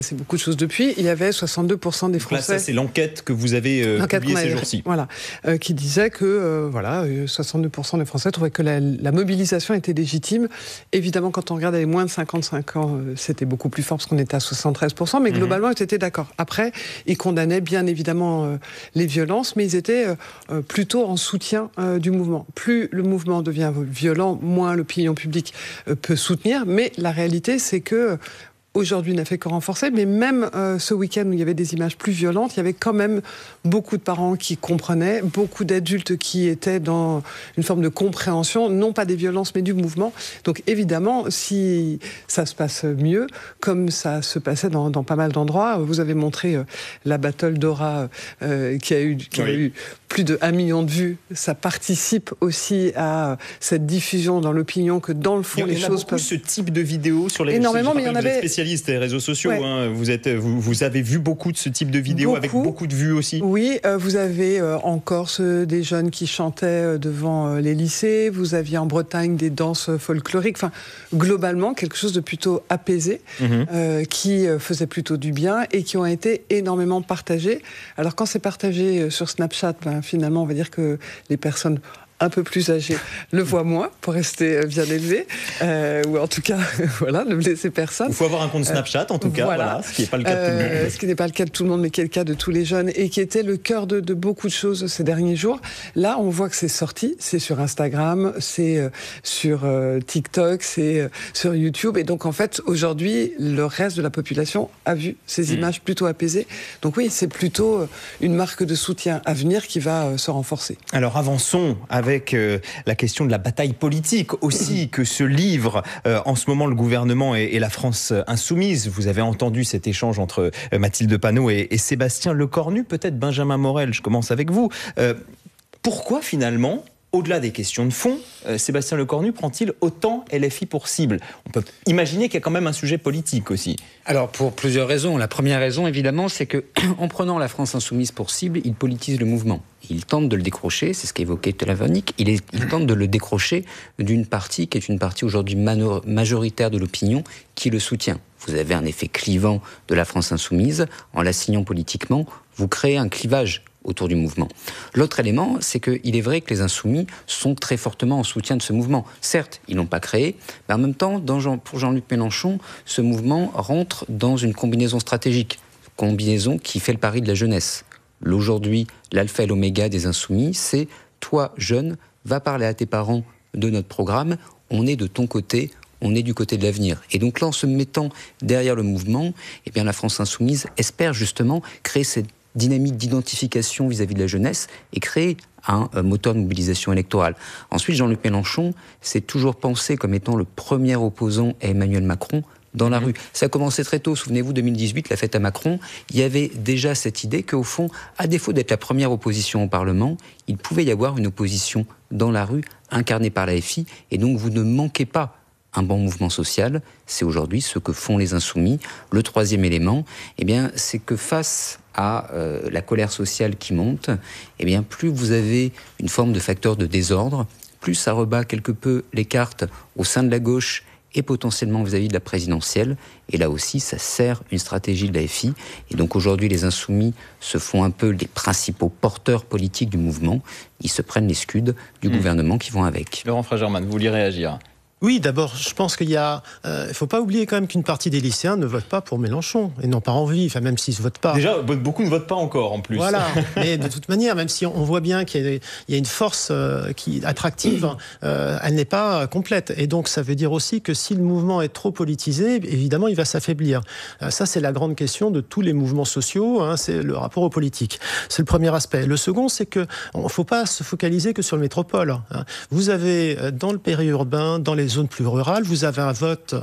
C'est beaucoup de choses depuis. Il y avait 62% des Français... Là, ça, c'est l'enquête que vous avez publiée ces jours-ci. Voilà, qui disait que 62% des Français trouvaient que la mobilisation était légitime. Évidemment, quand on regarde les moins de 55 ans, c'était beaucoup plus fort parce qu'on était à 73%, mais globalement, ils étaient d'accord. Après, ils condamnaient bien évidemment les violences, mais ils étaient plutôt en soutien du mouvement. Plus le mouvement devient violent, moins l'opinion publique peut soutenir, mais la réalité, c'est que aujourd'hui, n'a fait que renforcer, mais même ce week-end où il y avait des images plus violentes, il y avait quand même beaucoup de parents qui comprenaient, beaucoup d'adultes qui étaient dans une forme de compréhension, non pas des violences, mais du mouvement. Donc évidemment, si ça se passe mieux, comme ça se passait dans pas mal d'endroits, vous avez montré la battle d'Aura qui a eu plus de 1 million de vues. Ça participe aussi à cette diffusion dans l'opinion que dans le fond, les choses peuvent... ce type de vidéos sur les énormément, mais il y en avait... spécialiste des réseaux sociaux, ouais. Hein. Vous avez vu beaucoup de ce type de vidéos avec beaucoup de vues aussi. Oui, vous avez en Corse des jeunes qui chantaient devant les lycées, vous aviez en Bretagne des danses folkloriques, enfin globalement quelque chose de plutôt apaisé, qui faisait plutôt du bien et qui ont été énormément partagés. Alors quand c'est partagé sur Snapchat, finalement on va dire que les personnes un peu plus âgés le voient moins, pour rester bien élevé, ou en tout cas, voilà, ne blesser personne. Il faut avoir un compte Snapchat, en tout cas, voilà, ce qui n'est pas le cas de tout le monde. Ce qui n'est pas le cas de tout le monde, mais qui est le cas de tous les jeunes, et qui était le cœur de beaucoup de choses ces derniers jours. Là, on voit que c'est sorti, c'est sur Instagram, c'est sur TikTok, c'est sur YouTube, et donc en fait, aujourd'hui, le reste de la population a vu ces images plutôt apaisées. Donc oui, c'est plutôt une marque de soutien à venir qui va se renforcer. Alors avançons avec la question de la bataille politique aussi que se livre en ce moment le gouvernement et la France insoumise. Vous avez entendu cet échange entre Mathilde Panot et Sébastien Lecornu, peut-être Benjamin Morel, je commence avec vous. Pourquoi finalement, au-delà des questions de fond, Sébastien Lecornu prend-il autant LFI pour cible ? On peut imaginer qu'il y a quand même un sujet politique aussi. Alors pour plusieurs raisons. La première raison évidemment, c'est que en prenant la France insoumise pour cible, il politise le mouvement. Il tente de le décrocher, c'est ce qu'évoquait Telavernick, il tente de le décrocher d'une partie qui est une partie aujourd'hui majoritaire de l'opinion qui le soutient. Vous avez un effet clivant de la France insoumise, en l'assignant politiquement, vous créez un clivage autour du mouvement. L'autre élément, c'est qu'il est vrai que les insoumis sont très fortement en soutien de ce mouvement. Certes, ils ne l'ont pas créé, mais en même temps, pour Jean-Luc Mélenchon, ce mouvement rentre dans une combinaison stratégique, combinaison qui fait le pari de la jeunesse. Aujourd'hui, l'alpha et l'oméga des insoumis, c'est toi, jeune, va parler à tes parents de notre programme, on est de ton côté, on est du côté de l'avenir. Et donc là, en se mettant derrière le mouvement, eh bien, la France insoumise espère justement créer cette dynamique d'identification vis-à-vis de la jeunesse et créer un moteur de mobilisation électorale. Ensuite, Jean-Luc Mélenchon s'est toujours pensé comme étant le premier opposant à Emmanuel Macron dans la rue. Ça a commencé très tôt, souvenez-vous, 2018, la fête à Macron, il y avait déjà cette idée qu'au fond, à défaut d'être la première opposition au Parlement, il pouvait y avoir une opposition dans la rue, incarnée par la FI, et donc vous ne manquez pas un bon mouvement social. C'est aujourd'hui ce que font les insoumis. Le troisième élément, eh bien, c'est que face à la colère sociale qui monte, eh bien, plus vous avez une forme de facteur de désordre, plus ça rebat quelque peu les cartes au sein de la gauche et potentiellement vis-à-vis de la présidentielle. Et là aussi, ça sert une stratégie de la FI. Et donc aujourd'hui, les insoumis se font un peu les principaux porteurs politiques du mouvement. Ils se prennent les scuds du gouvernement qui vont avec. Laurent Fragerman, vous vouliez réagir ? Oui, d'abord, je pense qu'il y a... il faut pas oublier quand même qu'une partie des lycéens ne votent pas pour Mélenchon et n'ont pas envie, enfin même s'ils ne votent pas. Déjà, beaucoup ne votent pas encore en plus. Voilà, mais de toute manière, même si on voit bien qu'il y a une force attractive, elle n'est pas complète. Et donc ça veut dire aussi que si le mouvement est trop politisé, évidemment, il va s'affaiblir. Ça, c'est la grande question de tous les mouvements sociaux, hein, c'est le rapport aux politiques. C'est le premier aspect. Le second, c'est qu'il ne faut pas se focaliser que sur le métropole. Hein. Vous avez, dans le périurbain, dans les zones plus rurales, vous avez un vote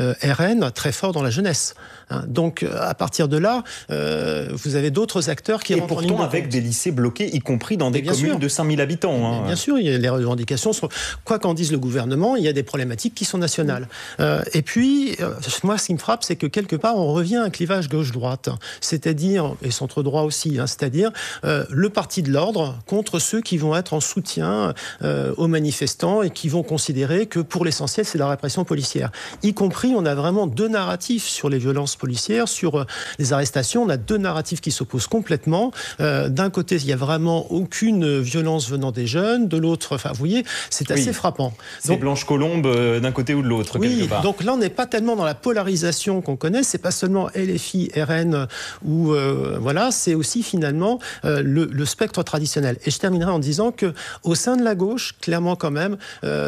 RN très fort dans la jeunesse. Hein. Donc, à partir de là, vous avez d'autres acteurs qui rentrent en ligne de compte. Et pourtant, avec des lycées bloqués, y compris dans des communes de 5000 habitants. Hein. Bien sûr, les revendications sont... Quoi qu'en dise le gouvernement, il y a des problématiques qui sont nationales. Et puis, moi, ce qui me frappe, c'est que quelque part, on revient à un clivage gauche-droite. C'est-à-dire, et centre-droit aussi, hein, c'est-à-dire le parti de l'ordre contre ceux qui vont être en soutien aux manifestants et qui vont considérer que, pour l'essentiel, l'essentiel, c'est la répression policière. Y compris, on a vraiment deux narratifs sur les violences policières, sur les arrestations. On a deux narratifs qui s'opposent complètement. D'un côté, il n'y a vraiment aucune violence venant des jeunes. De l'autre, enfin, vous voyez, c'est assez frappant. C'est Blanche Colombe d'un côté ou de l'autre, quelque part. Donc là, on n'est pas tellement dans la polarisation qu'on connaît. C'est pas seulement LFI, RN, ou voilà, c'est aussi finalement le spectre traditionnel. Et je terminerai en disant que au sein de la gauche, clairement quand même,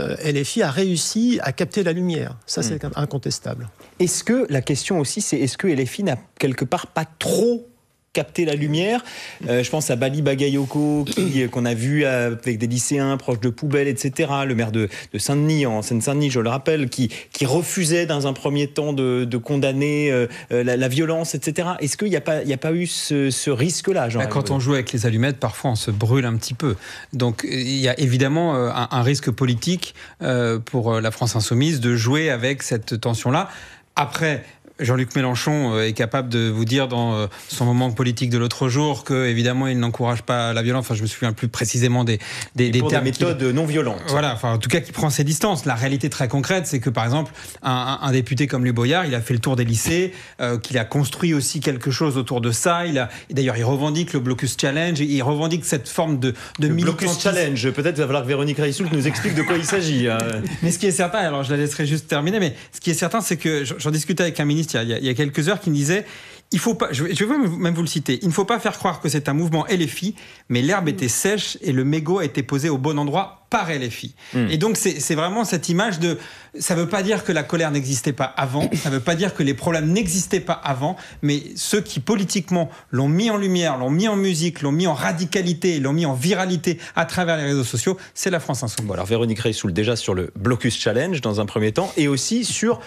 LFI a réussi à capter la lumière. Ça, c'est incontestable. Est-ce que la question aussi, c'est est-ce que LFI n'a quelque part pas trop capter la lumière? Je pense à Bali Bagayoko, qu'on a vu avec des lycéens proches de poubelles, etc. Le maire de Saint-Denis, en Seine-Saint-Denis, je le rappelle, qui refusait dans un premier temps de condamner la violence, etc. Est-ce qu'il n'y a pas eu ce risque-là, Jean? Quand on joue avec les allumettes, parfois on se brûle un petit peu. Donc il y a évidemment un risque politique pour la France Insoumise de jouer avec cette tension-là. Après, Jean-Luc Mélenchon est capable de vous dire dans son moment politique de l'autre jour que évidemment il n'encourage pas la violence. Enfin, je me souviens plus précisément des pour des méthodes non violentes. Voilà, enfin en tout cas qui prend ses distances. La réalité très concrète, c'est que par exemple un député comme Louis Boyard, il a fait le tour des lycées, qu'il a construit aussi quelque chose autour de ça. D'ailleurs, il revendique le Blocus Challenge, il revendique cette forme de Blocus Challenge. Peut-être va falloir que Véronique Reissoult nous explique de quoi il s'agit. Mais ce qui est certain, alors je la laisserai juste terminer, mais ce qui est certain, c'est que j'en discutais avec un ministre il y a quelques heures qui me disait il faut pas, je vais même vous le citer, il ne faut pas faire croire que c'est un mouvement LFI, mais l'herbe était sèche et le mégot a été posé au bon endroit par LFI. Et donc c'est vraiment cette image de, ça ne veut pas dire que la colère n'existait pas avant, ça ne veut pas dire que les problèmes n'existaient pas avant, mais ceux qui politiquement l'ont mis en lumière, l'ont mis en musique, l'ont mis en radicalité, l'ont mis en viralité à travers les réseaux sociaux, c'est la France Insoumise. Bon, alors Véronique Reissoult, déjà sur le Blocus Challenge dans un premier temps, et aussi sur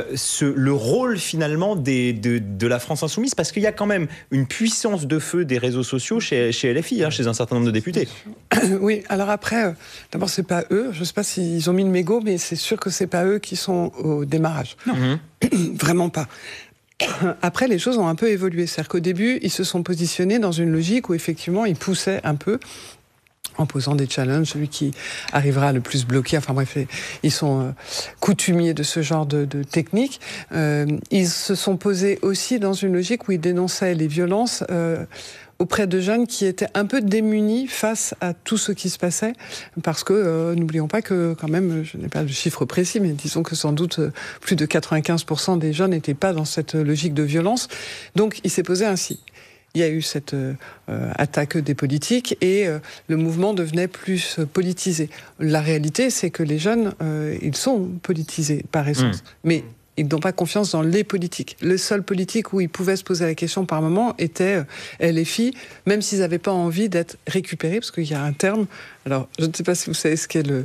le rôle finalement de la France Insoumise, parce qu'il y a quand même une puissance de feu des réseaux sociaux chez LFI, chez un certain nombre de députés. Oui, alors après, d'abord c'est pas eux, je sais pas s'ils ont mis le mégot, mais c'est sûr que c'est pas eux qui sont au démarrage. Non. Vraiment pas. Après, les choses ont un peu évolué. C'est-à-dire qu'au début, ils se sont positionnés dans une logique où effectivement, ils poussaient un peu en posant des challenges, celui qui arrivera le plus bloqué. Enfin bref, ils sont coutumiers de ce genre de technique. Ils se sont posés aussi dans une logique où ils dénonçaient les violences auprès de jeunes qui étaient un peu démunis face à tout ce qui se passait, parce que n'oublions pas que quand même, je n'ai pas le chiffre précis, mais disons que sans doute plus de 95% des jeunes n'étaient pas dans cette logique de violence. Donc il s'est posé ainsi. Il y a eu cette attaque des politiques et le mouvement devenait plus politisé. La réalité, c'est que les jeunes, ils sont politisés par essence. Mais ils n'ont pas confiance dans les politiques. Le seul politique où ils pouvaient se poser la question par moment était LFI, même s'ils n'avaient pas envie d'être récupérés, parce qu'il y a un terme. Alors, je ne sais pas si vous savez ce qu'est le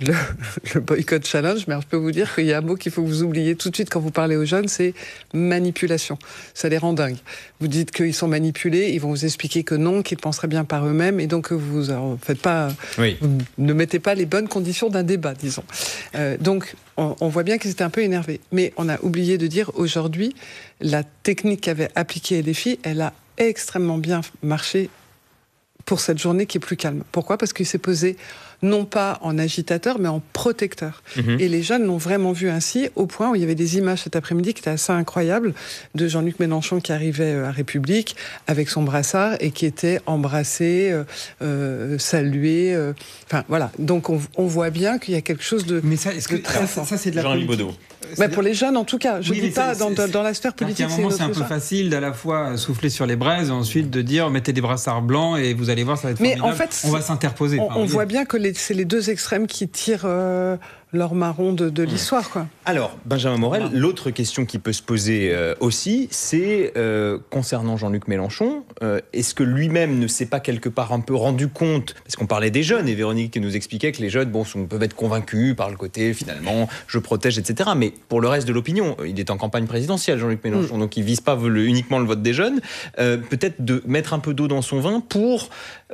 boycott challenge, mais alors je peux vous dire qu'il y a un mot qu'il faut que vous oubliez tout de suite quand vous parlez aux jeunes, c'est manipulation. Ça les rend dingues. Vous dites qu'ils sont manipulés, ils vont vous expliquer que non, qu'ils penseraient bien par eux-mêmes, et donc vous faites pas, vous ne mettez pas les bonnes conditions d'un débat, disons. Donc, on voit bien qu'ils étaient un peu énervés. Mais on a oublié de dire, aujourd'hui, la technique qu'avait appliquée LFI, elle a extrêmement bien marché pour cette journée qui est plus calme. Pourquoi ? Parce qu'il s'est posé non pas en agitateur, mais en protecteur. Et les jeunes l'ont vraiment vu ainsi, au point où il y avait des images cet après-midi qui étaient assez incroyables, de Jean-Luc Mélenchon qui arrivait à République avec son brassard et qui était embrassé, salué. Enfin, voilà. Donc, on voit bien qu'il y a quelque chose de, mais ça, est-ce que très fort. Ça, c'est de la Jean-Louis politique. Baudot. Mais pour les jeunes, en tout cas. Je ne dis pas dans la sphère politique. À un moment, c'est un peu facile d'à la fois souffler sur les braises et ensuite de dire mettez des brassards blancs et vous allez voir, ça va être formidable. Mais en fait, on va s'interposer. On voit bien que c'est les deux extrêmes qui tirent leur marron de l'histoire, quoi. Alors, Benjamin Morel, l'autre question qui peut se poser aussi, c'est concernant Jean-Luc Mélenchon, est-ce que lui-même ne s'est pas quelque part un peu rendu compte, parce qu'on parlait des jeunes, et Véronique nous expliquait que les jeunes peuvent être convaincus par le côté, finalement, je protège, etc. Mais pour le reste de l'opinion, il est en campagne présidentielle, Jean-Luc Mélenchon, donc il ne vise pas uniquement le vote des jeunes, peut-être de mettre un peu d'eau dans son vin pour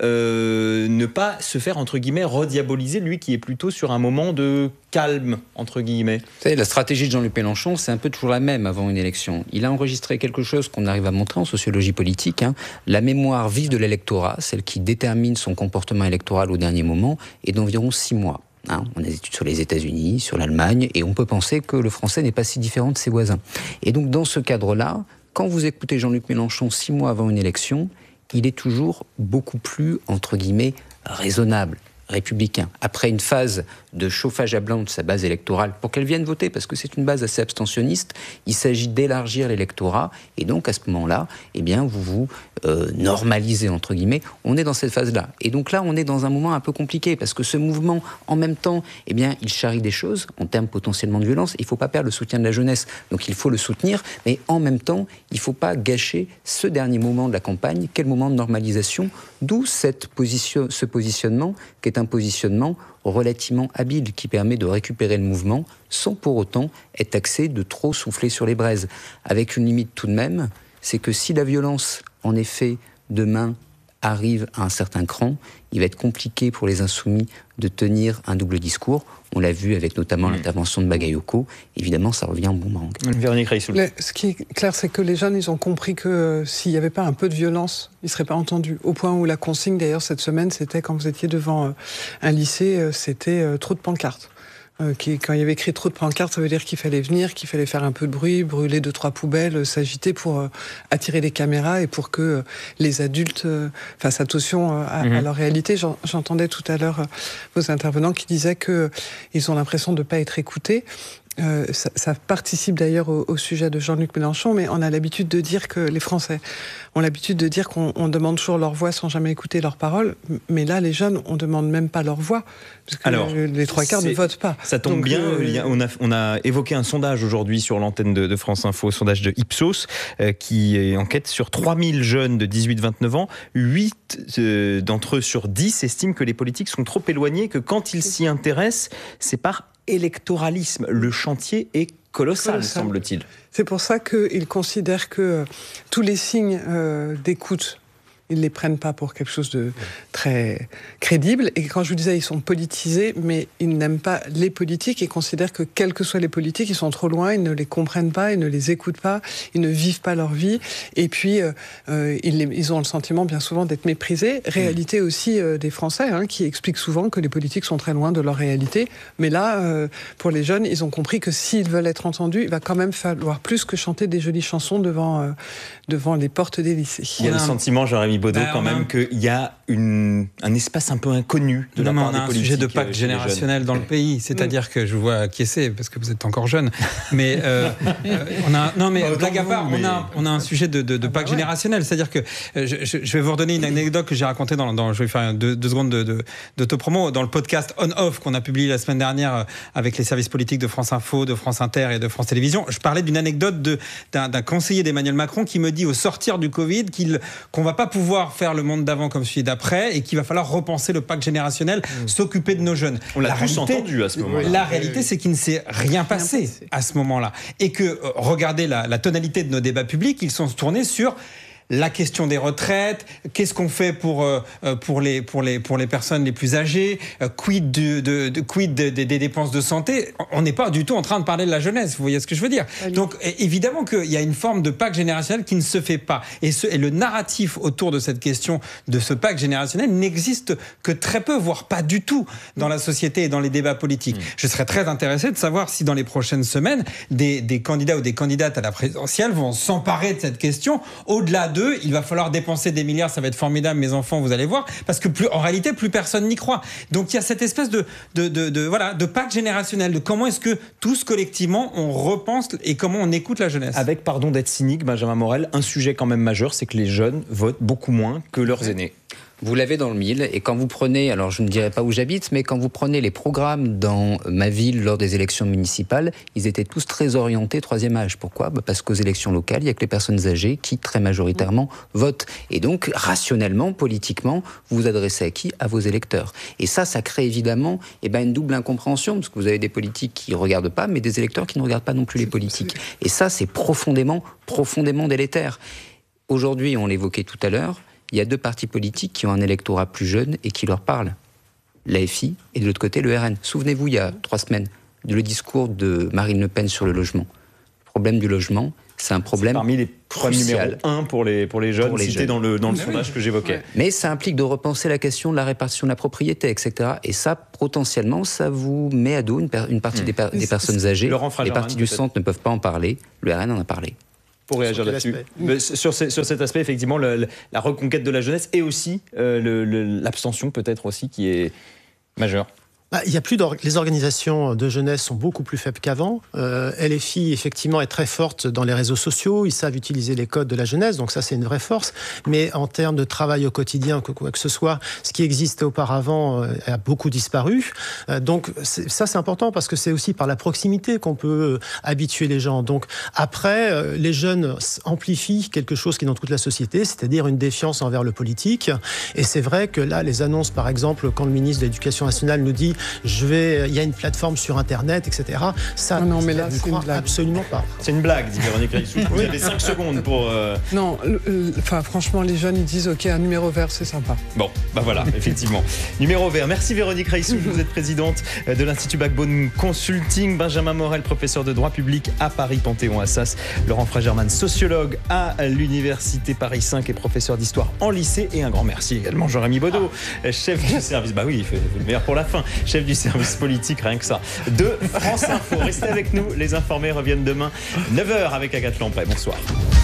ne pas se faire, entre guillemets, rediaboliser, lui qui est plutôt sur un moment de calme, entre guillemets. Vous savez, la stratégie de Jean-Luc Mélenchon, c'est un peu toujours la même avant une élection. Il a enregistré quelque chose qu'on arrive à montrer en sociologie politique, la mémoire vive de l'électorat, celle qui détermine son comportement électoral au dernier moment, est d'environ 6 mois. On a des études sur les États-Unis, sur l'Allemagne, et on peut penser que le français n'est pas si différent de ses voisins. Et donc, dans ce cadre-là, quand vous écoutez Jean-Luc Mélenchon 6 mois avant une élection, il est toujours beaucoup plus, entre guillemets, raisonnable, républicain. Après une phase de chauffage à blanc de sa base électorale pour qu'elle vienne voter, parce que c'est une base assez abstentionniste, il s'agit d'élargir l'électorat, et donc à ce moment-là, vous normalisez, entre guillemets. On est dans cette phase-là. Et donc là, on est dans un moment un peu compliqué, parce que ce mouvement, en même temps, il charrie des choses, en termes potentiellement de violence. Il ne faut pas perdre le soutien de la jeunesse, donc il faut le soutenir, mais en même temps, il ne faut pas gâcher ce dernier moment de la campagne, quel moment de normalisation, d'où ce positionnement, qui est un positionnement relativement habile, qui permet de récupérer le mouvement sans pour autant être taxé de trop souffler sur les braises. Avec une limite tout de même, c'est que si la violence, en effet, demain arrive à un certain cran, il va être compliqué pour les insoumis de tenir un double discours. On l'a vu avec notamment l'intervention de Bagayoko. Évidemment, ça revient en boomerang. Véronique Reissoul. Ce qui est clair, c'est que les jeunes, ils ont compris que s'il n'y avait pas un peu de violence, ils ne seraient pas entendus. Au point où la consigne, d'ailleurs, cette semaine, c'était quand vous étiez devant un lycée, c'était trop de pancartes. Quand il y avait écrit trop de pancartes, ça veut dire qu'il fallait venir, qu'il fallait faire un peu de bruit, brûler 2-3 poubelles, s'agiter pour attirer les caméras et pour que les adultes fassent attention à leur réalité. J'entendais tout à l'heure vos intervenants qui disaient qu'ils ont l'impression de ne pas être écoutés. Ça participe d'ailleurs au sujet de Jean-Luc Mélenchon, mais on a l'habitude de dire que les Français ont l'habitude de dire qu'on demande toujours leur voix sans jamais écouter leurs paroles, mais là les jeunes, on demande même pas leur voix, parce que les 3/4 ne votent pas. Ça tombe bien, on a évoqué un sondage aujourd'hui sur l'antenne de France Info, sondage de Ipsos, qui enquête sur 3000 jeunes de 18-29 ans, 8 d'entre eux sur 10 estiment que les politiques sont trop éloignés, que quand ils s'y intéressent, c'est par électoralisme. Le chantier est colossal, semble-t-il. C'est pour ça qu'ils considèrent que tous les signes d'écoute, ils ne les prennent pas pour quelque chose de très crédible. Et quand je vous disais, ils sont politisés, mais ils n'aiment pas les politiques et considèrent que, quels que soient les politiques, ils sont trop loin, ils ne les comprennent pas, ils ne les écoutent pas, ils ne vivent pas leur vie. Et puis, ils ont le sentiment, bien souvent, d'être méprisés. Réalité aussi des Français, qui expliquent souvent que les politiques sont très loin de leur réalité. Mais là, pour les jeunes, ils ont compris que s'ils veulent être entendus, il va quand même falloir plus que chanter des jolies chansons devant les portes des lycées. Il y a le sentiment, Jérémy Baudot, quand même, qu'il y a un espace un peu inconnu de la part des politiques. On a un sujet de pacte générationnel dans le pays, c'est-à-dire que je vous vois acquiescer, parce que vous êtes encore jeune, mais blague à part, on a un sujet de pacte générationnel, c'est-à-dire que je vais vous redonner une anecdote que j'ai racontée je vais faire deux secondes d'autopromo, dans le podcast On-Off qu'on a publié la semaine dernière avec les services politiques de France Info, de France Inter et de France Télévisions. Je parlais d'une anecdote d'un conseiller d'Emmanuel Macron qui me dit au sortir du Covid qu'on va pas pouvoir faire le monde d'avant comme celui d'après et qu'il va falloir repenser le pacte générationnel, s'occuper de nos jeunes. On l'a tous entendu à ce moment-là. La réalité, c'est qu'il ne s'est rien passé à ce moment-là. Et que, regardez la tonalité de nos débats publics, ils sont tournés sur la question des retraites, qu'est-ce qu'on fait pour les personnes les plus âgées, quid des dépenses de santé. On n'est pas du tout en train de parler de la jeunesse, vous voyez ce que je veux dire. Donc évidemment qu'il y a une forme de pacte générationnel qui ne se fait pas. Et le narratif autour de cette question de ce pacte générationnel n'existe que très peu, voire pas du tout dans la société et dans les débats politiques. Je serais très intéressé de savoir si dans les prochaines semaines, des candidats ou des candidates à la présidentielle vont s'emparer de cette question. Au-delà d'eux, il va falloir dépenser des milliards, ça va être formidable, mes enfants, vous allez voir, parce que en réalité, plus personne n'y croit. Donc il y a cette espèce de pacte générationnel, de comment est-ce que tous collectivement on repense et comment on écoute la jeunesse. Avec, pardon d'être cynique, Benjamin Morel, un sujet quand même majeur, c'est que les jeunes votent beaucoup moins que leurs aînés. Vous l'avez dans le mille, et quand vous prenez, alors je ne dirais pas où j'habite, mais quand vous prenez les programmes dans ma ville lors des élections municipales, ils étaient tous très orientés troisième âge. Pourquoi ? Parce qu'aux élections locales, il n'y a que les personnes âgées qui, très majoritairement, votent. Et donc, rationnellement, politiquement, vous vous adressez à qui ? À vos électeurs. Et ça crée évidemment une double incompréhension, parce que vous avez des politiques qui ne regardent pas, mais des électeurs qui ne regardent pas non plus les politiques. Et ça, c'est profondément délétère. Aujourd'hui, on l'évoquait tout à l'heure, il y a deux partis politiques qui ont un électorat plus jeune et qui leur parlent. L'AFI et de l'autre côté le RN. Souvenez-vous, il y a 3 semaines, le discours de Marine Le Pen sur le logement. Le problème du logement, C'est un problème parmi les problèmes numéro 1 pour les jeunes cités dans le sondage que j'évoquais. Ouais. Mais ça implique de repenser la question de la répartition de la propriété, etc. Et ça, potentiellement, ça vous met à dos une partie des personnes âgées. Les partis du centre ne peuvent pas en parler. Le RN en a parlé. Pour réagir là-dessus. Sur cet aspect, effectivement, la reconquête de la jeunesse et aussi l'abstention peut-être aussi qui est majeure. Il y a plus les organisations de jeunesse sont beaucoup plus faibles qu'avant. LFI, effectivement, est très forte dans les réseaux sociaux. Ils savent utiliser les codes de la jeunesse, donc ça, c'est une vraie force. Mais en termes de travail au quotidien, quoi que ce soit, ce qui existait auparavant a beaucoup disparu. Donc ça, c'est important parce que c'est aussi par la proximité qu'on peut habituer les gens. Donc après, les jeunes amplifient quelque chose qui est dans toute la société, c'est-à-dire une défiance envers le politique. Et c'est vrai que là, les annonces, par exemple, quand le ministre de l'Éducation nationale nous dit il y a une plateforme sur Internet, etc. Ça, non, mais là, je ne crois absolument pas. C'est une blague, dit Véronique Reissou. Vous avez 5 secondes pour... Non, franchement, les jeunes, ils disent, OK, un numéro vert, c'est sympa. Bon, voilà, effectivement. Numéro vert. Merci Véronique Reissou. Vous êtes présidente de l'Institut Backbone Consulting. Benjamin Morel, professeur de droit public à Paris Panthéon-Assas. Laurent Fragerman, sociologue à l'Université Paris 5 et professeur d'histoire en lycée. Et un grand merci également, Jean-Rémy Baudot, chef du service... Bah oui, il fait le meilleur pour la fin. Chef du service politique, rien que ça, de France Info. Restez avec nous, les informés reviennent demain, 9h avec Agathe Lampret. Bonsoir.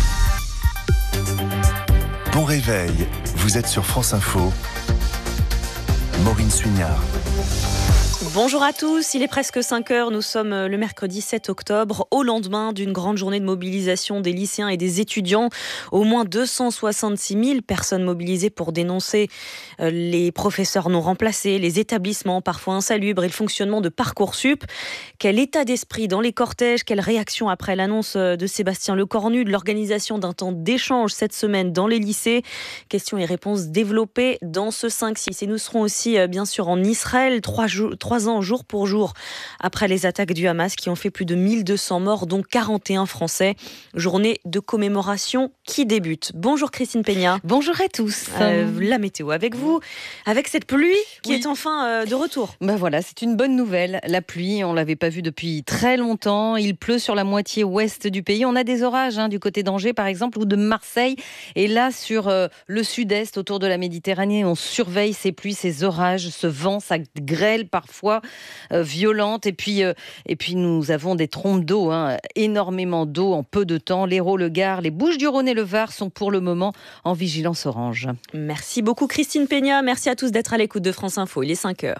Bon réveil, vous êtes sur France Info. Maureen Suignard. Bonjour à tous, il est presque 5h, nous sommes le mercredi 7 octobre, au lendemain d'une grande journée de mobilisation des lycéens et des étudiants. Au moins 266 000 personnes mobilisées pour dénoncer les professeurs non remplacés, les établissements parfois insalubres et le fonctionnement de Parcoursup. Quel état d'esprit dans les cortèges, quelle réaction après l'annonce de Sébastien Lecornu de l'organisation d'un temps d'échange cette semaine dans les lycées. Questions et réponses développées dans ce 5-6. Et nous serons aussi bien sûr en Israël, 3 ans jour pour jour après les attaques du Hamas qui ont fait plus de 1200 morts, dont 41 Français. Journée de commémoration qui débute. Bonjour Christine Peña. Bonjour à tous. La météo avec vous, avec cette pluie qui est enfin de retour. Voilà, c'est une bonne nouvelle. La pluie, on ne l'avait pas vue depuis très longtemps. Il pleut sur la moitié ouest du pays. On a des orages du côté d'Angers par exemple ou de Marseille. Et là sur le sud-est, autour de la Méditerranée, on surveille ces pluies, ces orages, ce vent, ça grêle parfois violente. Et puis nous avons des trompes d'eau, énormément d'eau en peu de temps. L'Hérault, le Gard, les Bouches-du-Rhône et le Var sont pour le moment en vigilance orange. Merci beaucoup Christine Peña. Merci à tous d'être à l'écoute de France Info. Il est 5h.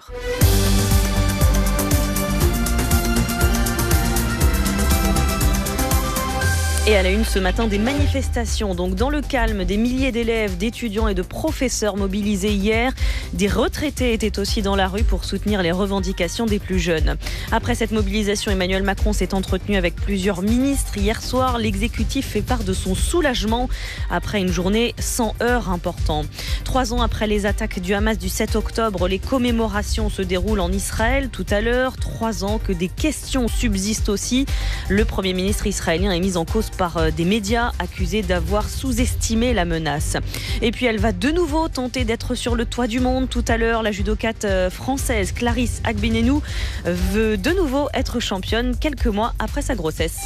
Et à la une ce matin, des manifestations. Donc dans le calme, des milliers d'élèves, d'étudiants et de professeurs mobilisés hier. Des retraités étaient aussi dans la rue pour soutenir les revendications des plus jeunes. Après cette mobilisation, Emmanuel Macron s'est entretenu avec plusieurs ministres. Hier soir, l'exécutif fait part de son soulagement après une journée sans heurts importants. 3 ans après les attaques du Hamas du 7 octobre, les commémorations se déroulent en Israël tout à l'heure. 3 ans que des questions subsistent aussi. Le Premier ministre israélien est mis en cause par des médias accusés d'avoir sous-estimé la menace. Et puis elle va de nouveau tenter d'être sur le toit du monde. Tout à l'heure, la judokate française Clarisse Agbenenou veut de nouveau être championne quelques mois après sa grossesse.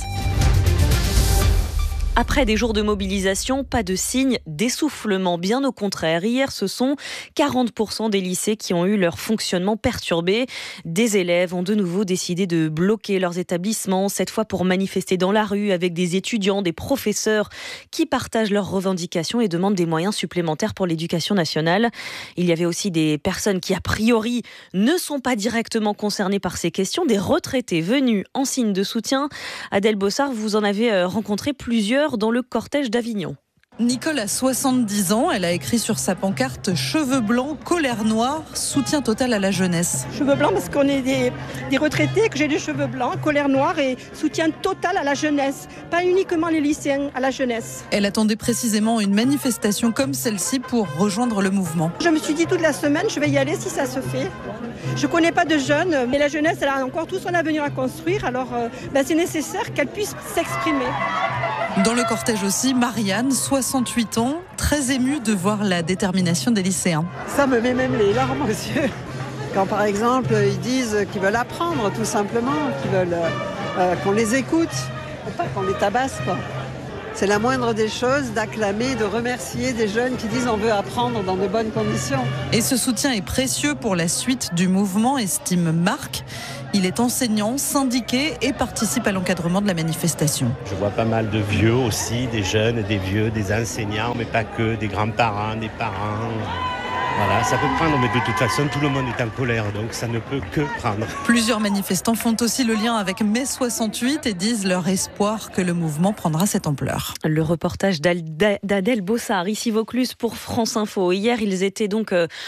Après des jours de mobilisation, pas de signe d'essoufflement. Bien au contraire, hier, ce sont 40% des lycées qui ont eu leur fonctionnement perturbé. Des élèves ont de nouveau décidé de bloquer leurs établissements, cette fois pour manifester dans la rue avec des étudiants, des professeurs qui partagent leurs revendications et demandent des moyens supplémentaires pour l'éducation nationale. Il y avait aussi des personnes qui, a priori, ne sont pas directement concernées par ces questions, des retraités venus en signe de soutien. Adèle Bossard, vous en avez rencontré plusieurs dans le cortège d'Avignon. Nicole a 70 ans, elle a écrit sur sa pancarte « Cheveux blancs, colère noire, soutien total à la jeunesse ». Cheveux blancs parce qu'on est des retraités, que j'ai des cheveux blancs, colère noire et soutien total à la jeunesse. Pas uniquement les lycéens, à la jeunesse. Elle attendait précisément une manifestation comme celle-ci pour rejoindre le mouvement. Je me suis dit toute la semaine, je vais y aller si ça se fait. Je ne connais pas de jeunes, mais la jeunesse, elle a encore tout son avenir à construire, alors c'est nécessaire qu'elle puisse s'exprimer. Dans le cortège aussi, Marianne, 68 ans, très émue de voir la détermination des lycéens. Ça me met même les larmes aux yeux. Quand par exemple, ils disent qu'ils veulent apprendre tout simplement, qu'ils veulent qu'on les écoute, pas qu'on les tabasse, quoi. C'est la moindre des choses d'acclamer, de remercier des jeunes qui disent on veut apprendre dans de bonnes conditions. Et ce soutien est précieux pour la suite du mouvement, estime Marc. Il est enseignant, syndiqué et participe à l'encadrement de la manifestation. Je vois pas mal de vieux aussi, des jeunes, des vieux, des enseignants, mais pas que, des grands-parents, des parents. Voilà, ça peut prendre, mais de toute façon, tout le monde est en colère, donc ça ne peut que prendre. Plusieurs manifestants font aussi le lien avec mai 68 et disent leur espoir que le mouvement prendra cette ampleur. Le reportage d'Adèle Bossard, ici Vaucluse pour France Info. Hier, ils étaient donc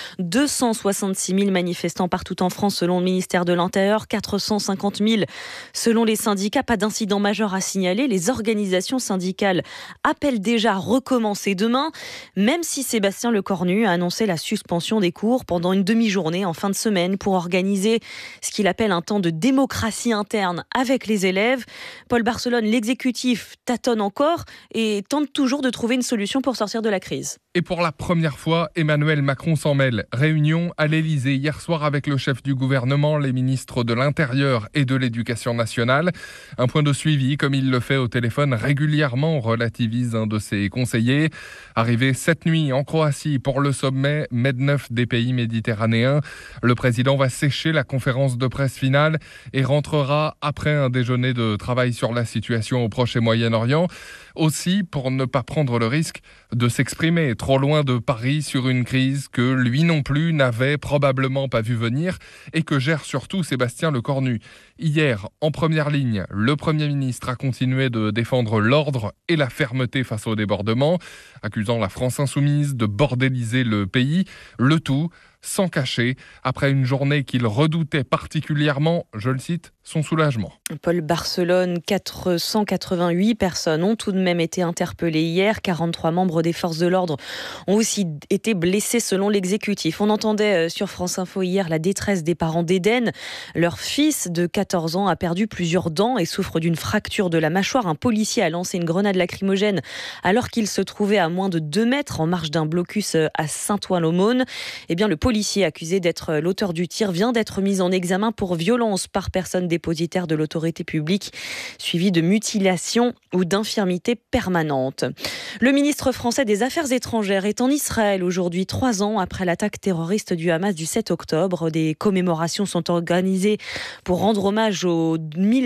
266 000 manifestants partout en France selon le ministère de l'Intérieur, 450 000 selon les syndicats. Pas d'incident majeur à signaler. Les organisations syndicales appellent déjà à recommencer demain, même si Sébastien Lecornu a annoncé la suspension des cours pendant une demi-journée en fin de semaine pour organiser ce qu'il appelle un temps de démocratie interne avec les élèves. Paul Barcelone, l'exécutif tâtonne encore et tente toujours de trouver une solution pour sortir de la crise. Et pour la première fois, Emmanuel Macron s'en mêle. Réunion à l'Elysée hier soir avec le chef du gouvernement, les ministres de l'Intérieur et de l'Éducation nationale. Un point de suivi, comme il le fait au téléphone régulièrement, relativise un de ses conseillers. Arrivé cette nuit en Croatie pour le sommet Med9 des pays méditerranéens, le président va sécher la conférence de presse finale et rentrera après un déjeuner de travail sur la situation au Proche et Moyen-Orient. Aussi pour ne pas prendre le risque de s'exprimer trop loin de Paris sur une crise que lui non plus n'avait probablement pas vu venir et que gère surtout Sébastien Lecornu. Hier, en première ligne, le Premier ministre a continué de défendre l'ordre et la fermeté face au débordement, accusant la France insoumise de bordéliser le pays, le tout sans cacher, après une journée qu'il redoutait particulièrement, je le cite, son soulagement. Paul Barcelone, 488 personnes ont tout de même été interpellées hier. 43 membres des forces de l'ordre ont aussi été blessés selon l'exécutif. On entendait sur France Info hier la détresse des parents d'Eden. Leur fils de 14 ans a perdu plusieurs dents et souffre d'une fracture de la mâchoire. Un policier a lancé une grenade lacrymogène alors qu'il se trouvait à moins de 2 mètres en marge d'un blocus à Saint-Ouen-l'Aumône. Eh bien, le policier accusé d'être l'auteur du tir vient d'être mis en examen pour violence par personne dépositaire de l'autorité publique, suivi de mutilation ou d'infirmité permanente. Le ministre français des Affaires étrangères est en Israël aujourd'hui, 3 ans après l'attaque terroriste du Hamas du 7 octobre. Des commémorations sont organisées pour rendre hommage aux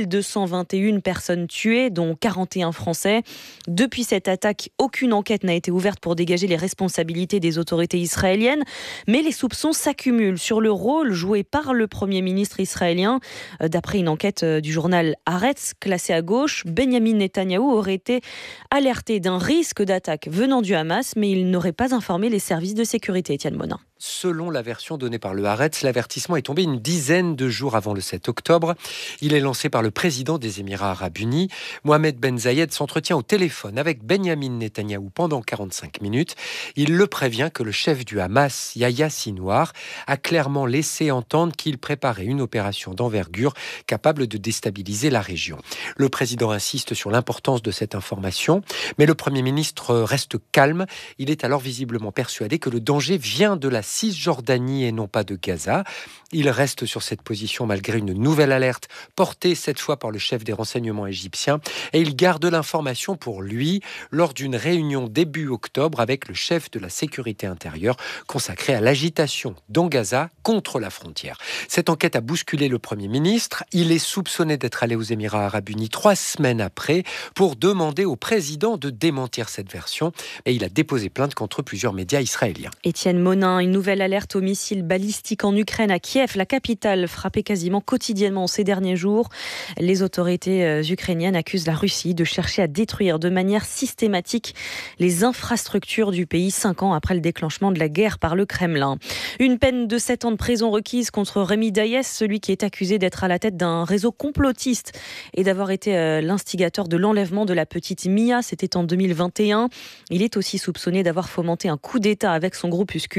1221 personnes tuées, dont 41 Français. Depuis cette attaque, aucune enquête n'a été ouverte pour dégager les responsabilités des autorités israéliennes, mais les soupçons s'accumulent sur le rôle joué par le Premier ministre israélien. D'après une enquête du journal Haaretz, classée à gauche, Benyamin Netanyahou aurait été alerté d'un risque d'attaque venant du Hamas, mais il n'aurait pas informé les services de sécurité. Étienne Monin. Selon la version donnée par le Haaretz, l'avertissement est tombé une dizaine de jours avant le 7 octobre. Il est lancé par le président des Émirats arabes unis. Mohamed Ben Zayed s'entretient au téléphone avec Benyamin Netanyahou pendant 45 minutes. Il le prévient que le chef du Hamas, Yahya Sinwar, a clairement laissé entendre qu'il préparait une opération d'envergure capable de déstabiliser la région. Le président insiste sur l'importance de cette information, mais le Premier ministre reste calme. Il est alors visiblement persuadé que le danger vient de la Cisjordanie et non pas de Gaza. Il reste sur cette position malgré une nouvelle alerte portée cette fois par le chef des renseignements égyptiens et il garde l'information pour lui lors d'une réunion début octobre avec le chef de la sécurité intérieure consacrée à l'agitation dans Gaza contre la frontière. Cette enquête a bousculé le Premier ministre. Il est soupçonné d'être allé aux Émirats arabes unis 3 semaines après pour demander au président de démentir cette version et il a déposé plainte contre plusieurs médias israéliens. Étienne Monin, une nouvelle alerte au missile balistique en Ukraine à Kiev, la capitale frappée quasiment quotidiennement ces derniers jours. Les autorités ukrainiennes accusent la Russie de chercher à détruire de manière systématique les infrastructures du pays 5 ans après le déclenchement de la guerre par le Kremlin. Une peine de 7 ans de prison requise contre Rémi Daïs, celui qui est accusé d'être à la tête d'un réseau complotiste et d'avoir été l'instigateur de l'enlèvement de la petite Mia, c'était en 2021. Il est aussi soupçonné d'avoir fomenté un coup d'État avec son groupuscule.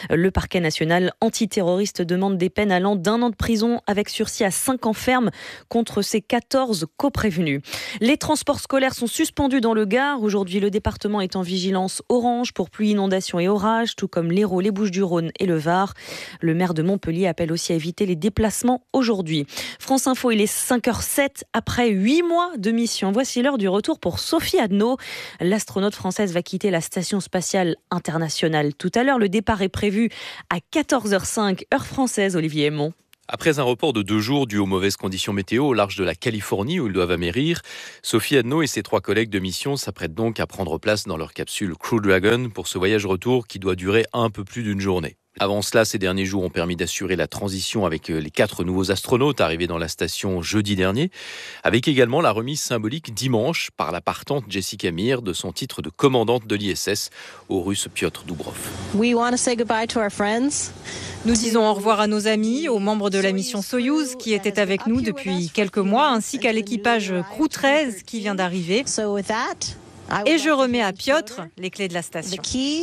Le parquet national antiterroriste demande des peines allant d'1 an de prison avec sursis à 5 ans ferme contre ses 14 coprévenus. Les transports scolaires sont suspendus dans le Gard. Aujourd'hui, le département est en vigilance orange pour pluie, inondations et orages, tout comme l'Hérault, les Bouches-du-Rhône et le Var. Le maire de Montpellier appelle aussi à éviter les déplacements aujourd'hui. France Info, il est 5h07 après 8 mois de mission. Voici l'heure du retour pour Sophie Adno. L'astronaute française va quitter la station spatiale internationale tout à l'heure. Le départ est prévu à 14h05, heure française, Olivier Aymon. Après un report de 2 jours dû aux mauvaises conditions météo au large de la Californie où ils doivent amérir, Sophie Adno et ses 3 collègues de mission s'apprêtent donc à prendre place dans leur capsule Crew Dragon pour ce voyage retour qui doit durer un peu plus d'une journée. Avant cela, ces derniers jours ont permis d'assurer la transition avec les 4 nouveaux astronautes arrivés dans la station jeudi dernier, avec également la remise symbolique dimanche par la partante Jessica Meir de son titre de commandante de l'ISS au Russe Piotr Doubrov. Nous disons au revoir à nos amis, aux membres de la mission Soyouz qui étaient avec nous depuis quelques mois, ainsi qu'à l'équipage Crew 13 qui vient d'arriver. Et je remets à Piotr les clés de la station.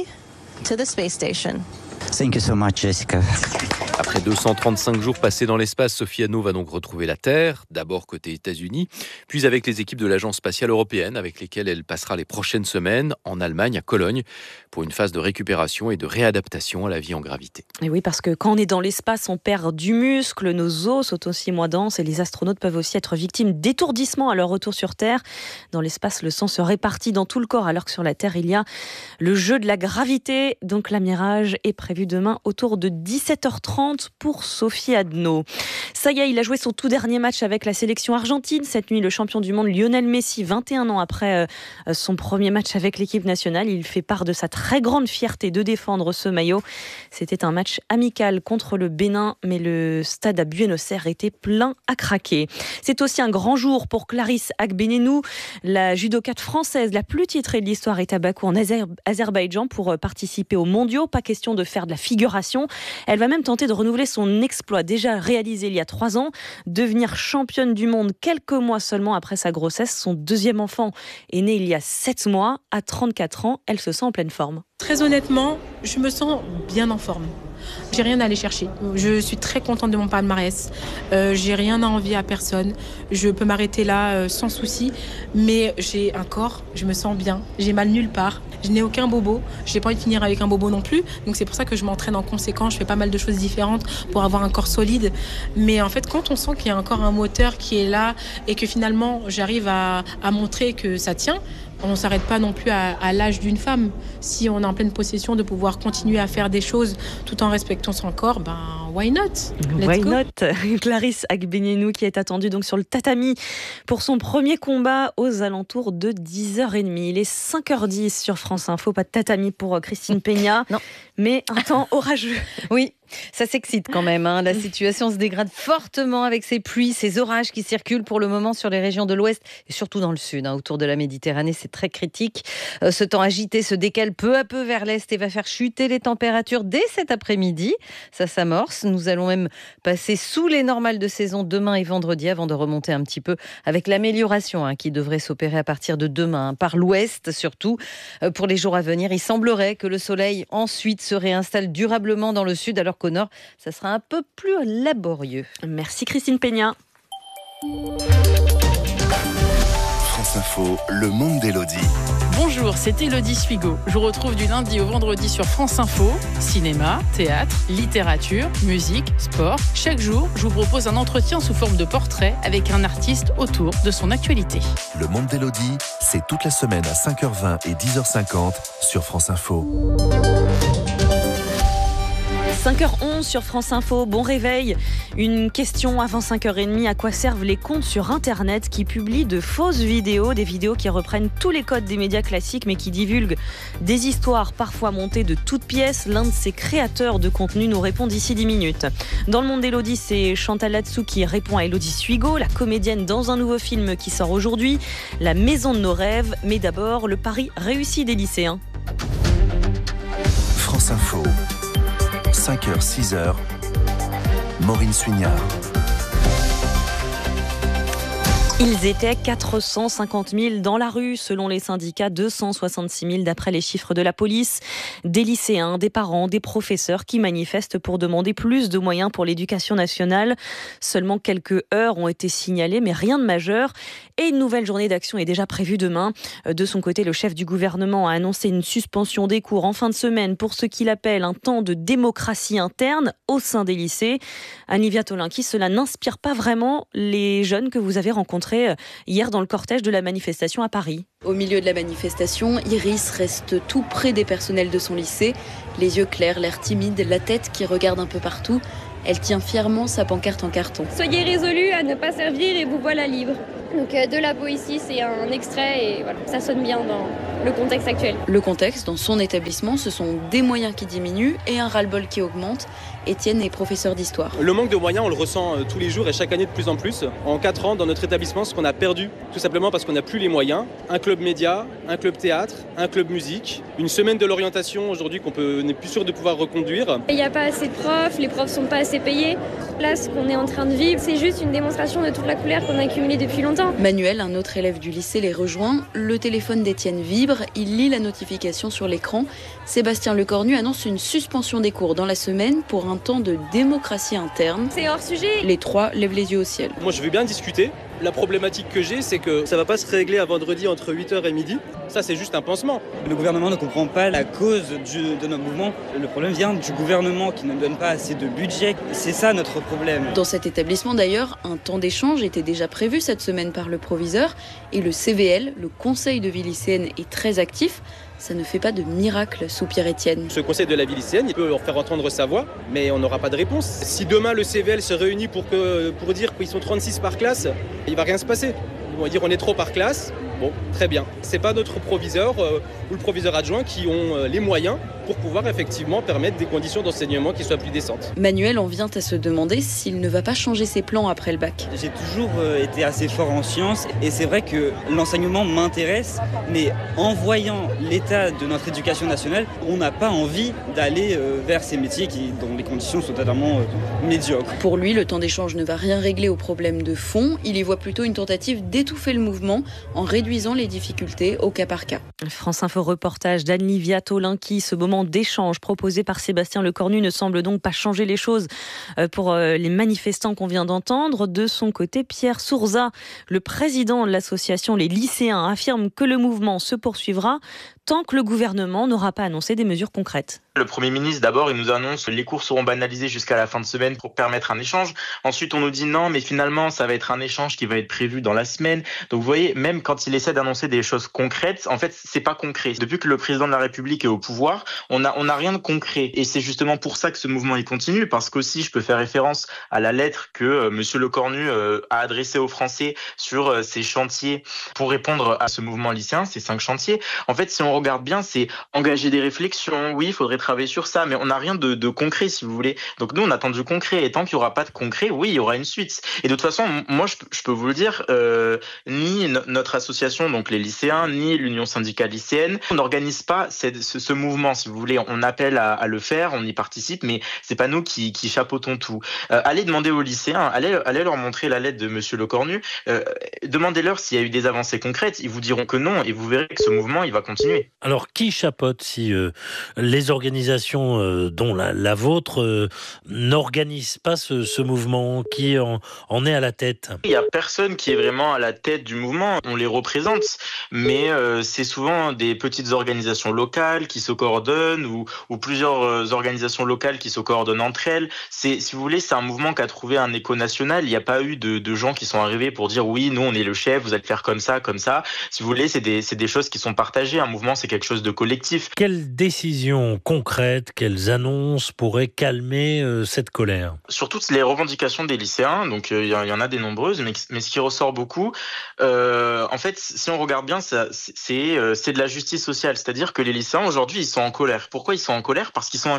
Thank you so much, Jessica. Après 235 jours passés dans l'espace, Sophie Adno va donc retrouver la Terre, d'abord côté États-Unis, puis avec les équipes de l'Agence spatiale européenne, avec lesquelles elle passera les prochaines semaines en Allemagne, à Cologne, pour une phase de récupération et de réadaptation à la vie en gravité. Et oui, parce que quand on est dans l'espace, on perd du muscle, nos os sont aussi moins denses et les astronautes peuvent aussi être victimes d'étourdissement à leur retour sur Terre. Dans l'espace, le sang se répartit dans tout le corps, alors que sur la Terre, il y a le jeu de la gravité. Donc l'amirage est prévu demain autour de 17h30 pour Sophie Adno. Ça y est, il a joué son tout dernier match avec la sélection argentine. Cette nuit, le champion du monde Lionel Messi, 21 ans après son premier match avec l'équipe nationale, il fait part de sa très grande fierté de défendre ce maillot. C'était un match amical contre le Bénin, mais le stade à Buenos Aires était plein à craquer. C'est aussi un grand jour pour Clarisse Agbenienou, la judokate française la plus titrée de l'histoire est à Bakou en Azerbaïdjan pour participer aux mondiaux. Pas question de faire de la figuration. Elle va même tenter de renouveler son exploit déjà réalisé il y a 3 ans, devenir championne du monde quelques mois seulement après sa grossesse. Son deuxième enfant est né il y a 7 mois. À 34 ans, elle se sent en pleine forme. Très honnêtement, je me sens bien en forme. J'ai rien à aller chercher. Je suis très contente de mon palmarès. J'ai rien à envier à personne. Je peux m'arrêter là sans souci. Mais j'ai un corps, je me sens bien. J'ai mal nulle part. Je n'ai aucun bobo. Je n'ai pas envie de finir avec un bobo non plus. Donc c'est pour ça que je m'entraîne en conséquence. Je fais pas mal de choses différentes pour avoir un corps solide. Mais en fait, quand on sent qu'il y a encore un moteur qui est là et que finalement j'arrive à montrer que ça tient, on ne s'arrête pas non plus à l'âge d'une femme. Si on est en pleine possession de pouvoir continuer à faire des choses tout en respectant son corps, ben why not? Why not? Clarisse Agbenienou qui est attendue donc sur le tatami pour son premier combat aux alentours de 10h30. Il est 5h10 sur France Info. Pas de tatami pour Christine Peña, non. Mais un temps orageux. Oui. Ça s'excite quand même. La situation se dégrade fortement avec ces pluies, ces orages qui circulent pour le moment sur les régions de l'Ouest et surtout dans le Sud. Autour de la Méditerranée, c'est très critique. Ce temps agité se décale peu à peu vers l'Est et va faire chuter les températures dès cet après-midi. Ça s'amorce. Nous allons même passer sous les normales de saison demain et vendredi avant de remonter un petit peu avec l'amélioration qui devrait s'opérer à partir de demain. Par l'Ouest surtout. Pour les jours à venir, il semblerait que le soleil ensuite se réinstalle durablement dans le Sud alors qu'au nord, ça sera un peu plus laborieux. Merci Christine Peña. France Info, le monde d'Élodie. Bonjour, c'est Élodie Suigo. Je vous retrouve du lundi au vendredi sur France Info. Cinéma, théâtre, littérature, musique, sport. Chaque jour, je vous propose un entretien sous forme de portrait avec un artiste autour de son actualité. Le monde d'Élodie, c'est toute la semaine à 5h20 et 10h50 sur France Info. 5h11 sur France Info, bon réveil. Une question avant 5h30, à quoi servent les comptes sur Internet qui publient de fausses vidéos, des vidéos qui reprennent tous les codes des médias classiques mais qui divulguent des histoires parfois montées de toutes pièces? L'un de ces créateurs de contenu nous répond d'ici 10 minutes. Dans le monde d'Élodie, c'est Chantal Latsou qui répond à Élodie Suigo, la comédienne dans un nouveau film qui sort aujourd'hui, La maison de nos rêves. Mais d'abord, le pari réussi des lycéens. France Info. 5h, 6h, Maureen Suignard. Ils étaient 450 000 dans la rue, selon les syndicats, 266 000 d'après les chiffres de la police. Des lycéens, des parents, des professeurs qui manifestent pour demander plus de moyens pour l'éducation nationale. Seulement quelques heurts ont été signalés, mais rien de majeur. Et une nouvelle journée d'action est déjà prévue demain. De son côté, le chef du gouvernement a annoncé une suspension des cours en fin de semaine pour ce qu'il appelle un temps de démocratie interne au sein des lycées. Annie Viatolinki, cela n'inspire pas vraiment les jeunes que vous avez rencontrés hier dans le cortège de la manifestation à Paris. Au milieu de la manifestation, Iris reste tout près des personnels de son lycée. Les yeux clairs, l'air timide, la tête qui regarde un peu partout. Elle tient fièrement sa pancarte en carton. Soyez résolus à ne pas servir et vous voilà libre. Donc de la poésie, c'est un extrait et voilà, ça sonne bien dans le contexte actuel. Le contexte, dans son établissement, ce sont des moyens qui diminuent et un ras-le-bol qui augmente. Étienne est professeur d'histoire. Le manque de moyens, on le ressent tous les jours et chaque année de plus en plus. En 4 ans, dans notre établissement, ce qu'on a perdu, tout simplement parce qu'on n'a plus les moyens. Un club média, un club théâtre, un club musique, une semaine de l'orientation aujourd'hui qu'on n'est plus sûr de pouvoir reconduire. Il n'y a pas assez de profs, les profs ne sont pas assez payés. Là, ce qu'on est en train de vivre, c'est juste une démonstration de toute la colère qu'on a accumulée depuis longtemps. Manuel, un autre élève du lycée, les rejoint. Le téléphone d'Étienne vibre, il lit la notification sur l'écran. Sébastien Lecornu annonce une suspension des cours dans la semaine pour un temps de démocratie interne. C'est hors sujet. Les trois lèvent les yeux au ciel. Moi, je veux bien discuter. La problématique que j'ai, c'est que ça ne va pas se régler à vendredi entre 8h et midi. Ça, c'est juste un pansement. Le gouvernement ne comprend pas la cause de notre mouvement. Le problème vient du gouvernement qui ne donne pas assez de budget. C'est ça notre problème. Dans cet établissement, d'ailleurs, un temps d'échange était déjà prévu cette semaine par le proviseur. Et le CVL, le conseil de vie lycéenne, est très actif. Ça ne fait pas de miracle, soupire Étienne. Ce conseil de la vie lycéenne, il peut leur faire entendre sa voix, mais on n'aura pas de réponse. Si demain le CVL se réunit pour dire qu'ils sont 36 par classe, il ne va rien se passer. Ils vont dire on est trop par classe. Bon, très bien. C'est pas notre proviseur ou le proviseur adjoint qui ont les moyens pour pouvoir effectivement permettre des conditions d'enseignement qui soient plus décentes. Manuel en vient à se demander s'il ne va pas changer ses plans après le bac. J'ai toujours été assez fort en sciences et c'est vrai que l'enseignement m'intéresse, mais en voyant l'état de notre éducation nationale, on n'a pas envie d'aller vers ces métiers dont les conditions sont totalement médiocres. Pour lui, le temps d'échange ne va rien régler aux problèmes de fond. Il y voit plutôt une tentative d'étouffer le mouvement en réduisant les difficultés au cas par cas. France Info reportage d'Annie Viatolinki. Ce moment d'échange proposé par Sébastien Lecornu ne semble donc pas changer les choses pour les manifestants qu'on vient d'entendre. De son côté, Pierre Sourza, le président de l'association Les Lycéens, affirme que le mouvement se poursuivra tant que le gouvernement n'aura pas annoncé des mesures concrètes. Le Premier ministre, d'abord, il nous annonce que les cours seront banalisés jusqu'à la fin de semaine pour permettre un échange. Ensuite, on nous dit non, mais finalement, ça va être un échange qui va être prévu dans la semaine. Donc, vous voyez, même quand il essaie d'annoncer des choses concrètes, en fait, c'est pas concret. Depuis que le président de la République est au pouvoir, on n'a rien de concret. Et c'est justement pour ça que ce mouvement, il continue, parce qu'aussi, je peux faire référence à la lettre que Monsieur Lecornu a adressée aux Français sur ces chantiers pour répondre à ce mouvement lycéen, ces 5 chantiers. En fait, si on regarde bien, c'est engager des réflexions. Oui, il faudrait travailler sur ça, mais on n'a rien de concret, si vous voulez. Donc nous, on attend du concret. Et tant qu'il n'y aura pas de concret, oui, il y aura une suite. Et de toute façon, moi, je peux vous le dire, ni notre association, donc les lycéens, ni l'Union syndicale lycéenne, on n'organise pas ce mouvement, si vous voulez. On appelle à le faire, on y participe, mais c'est pas nous qui chapeautons tout. Allez demander aux lycéens, allez leur montrer la lettre de Monsieur Lecornu, demandez-leur s'il y a eu des avancées concrètes. Ils vous diront que non, et vous verrez que ce mouvement, il va continuer. Alors, qui chapeaute si les organisations dont la vôtre n'organisent pas ce mouvement? Qui en est à la tête? Il n'y a personne qui est vraiment à la tête du mouvement. On les représente, mais c'est souvent des petites organisations locales qui se coordonnent ou plusieurs organisations locales qui se coordonnent entre elles. Si vous voulez, c'est un mouvement qui a trouvé un écho national. Il n'y a pas eu de gens qui sont arrivés pour dire oui, nous on est le chef, vous allez faire comme ça, comme ça. Si vous voulez, c'est des choses qui sont partagées. Un mouvement, c'est quelque chose de collectif. Quelles décisions concrètes, quelles annonces pourraient calmer cette colère? Sur toutes les revendications des lycéens, donc il y en a des nombreuses, mais ce qui ressort beaucoup, en fait, si on regarde bien, c'est de la justice sociale. C'est-à-dire que les lycéens, aujourd'hui, ils sont en colère. Pourquoi ils sont en colère? Parce qu'ils sont inquiets.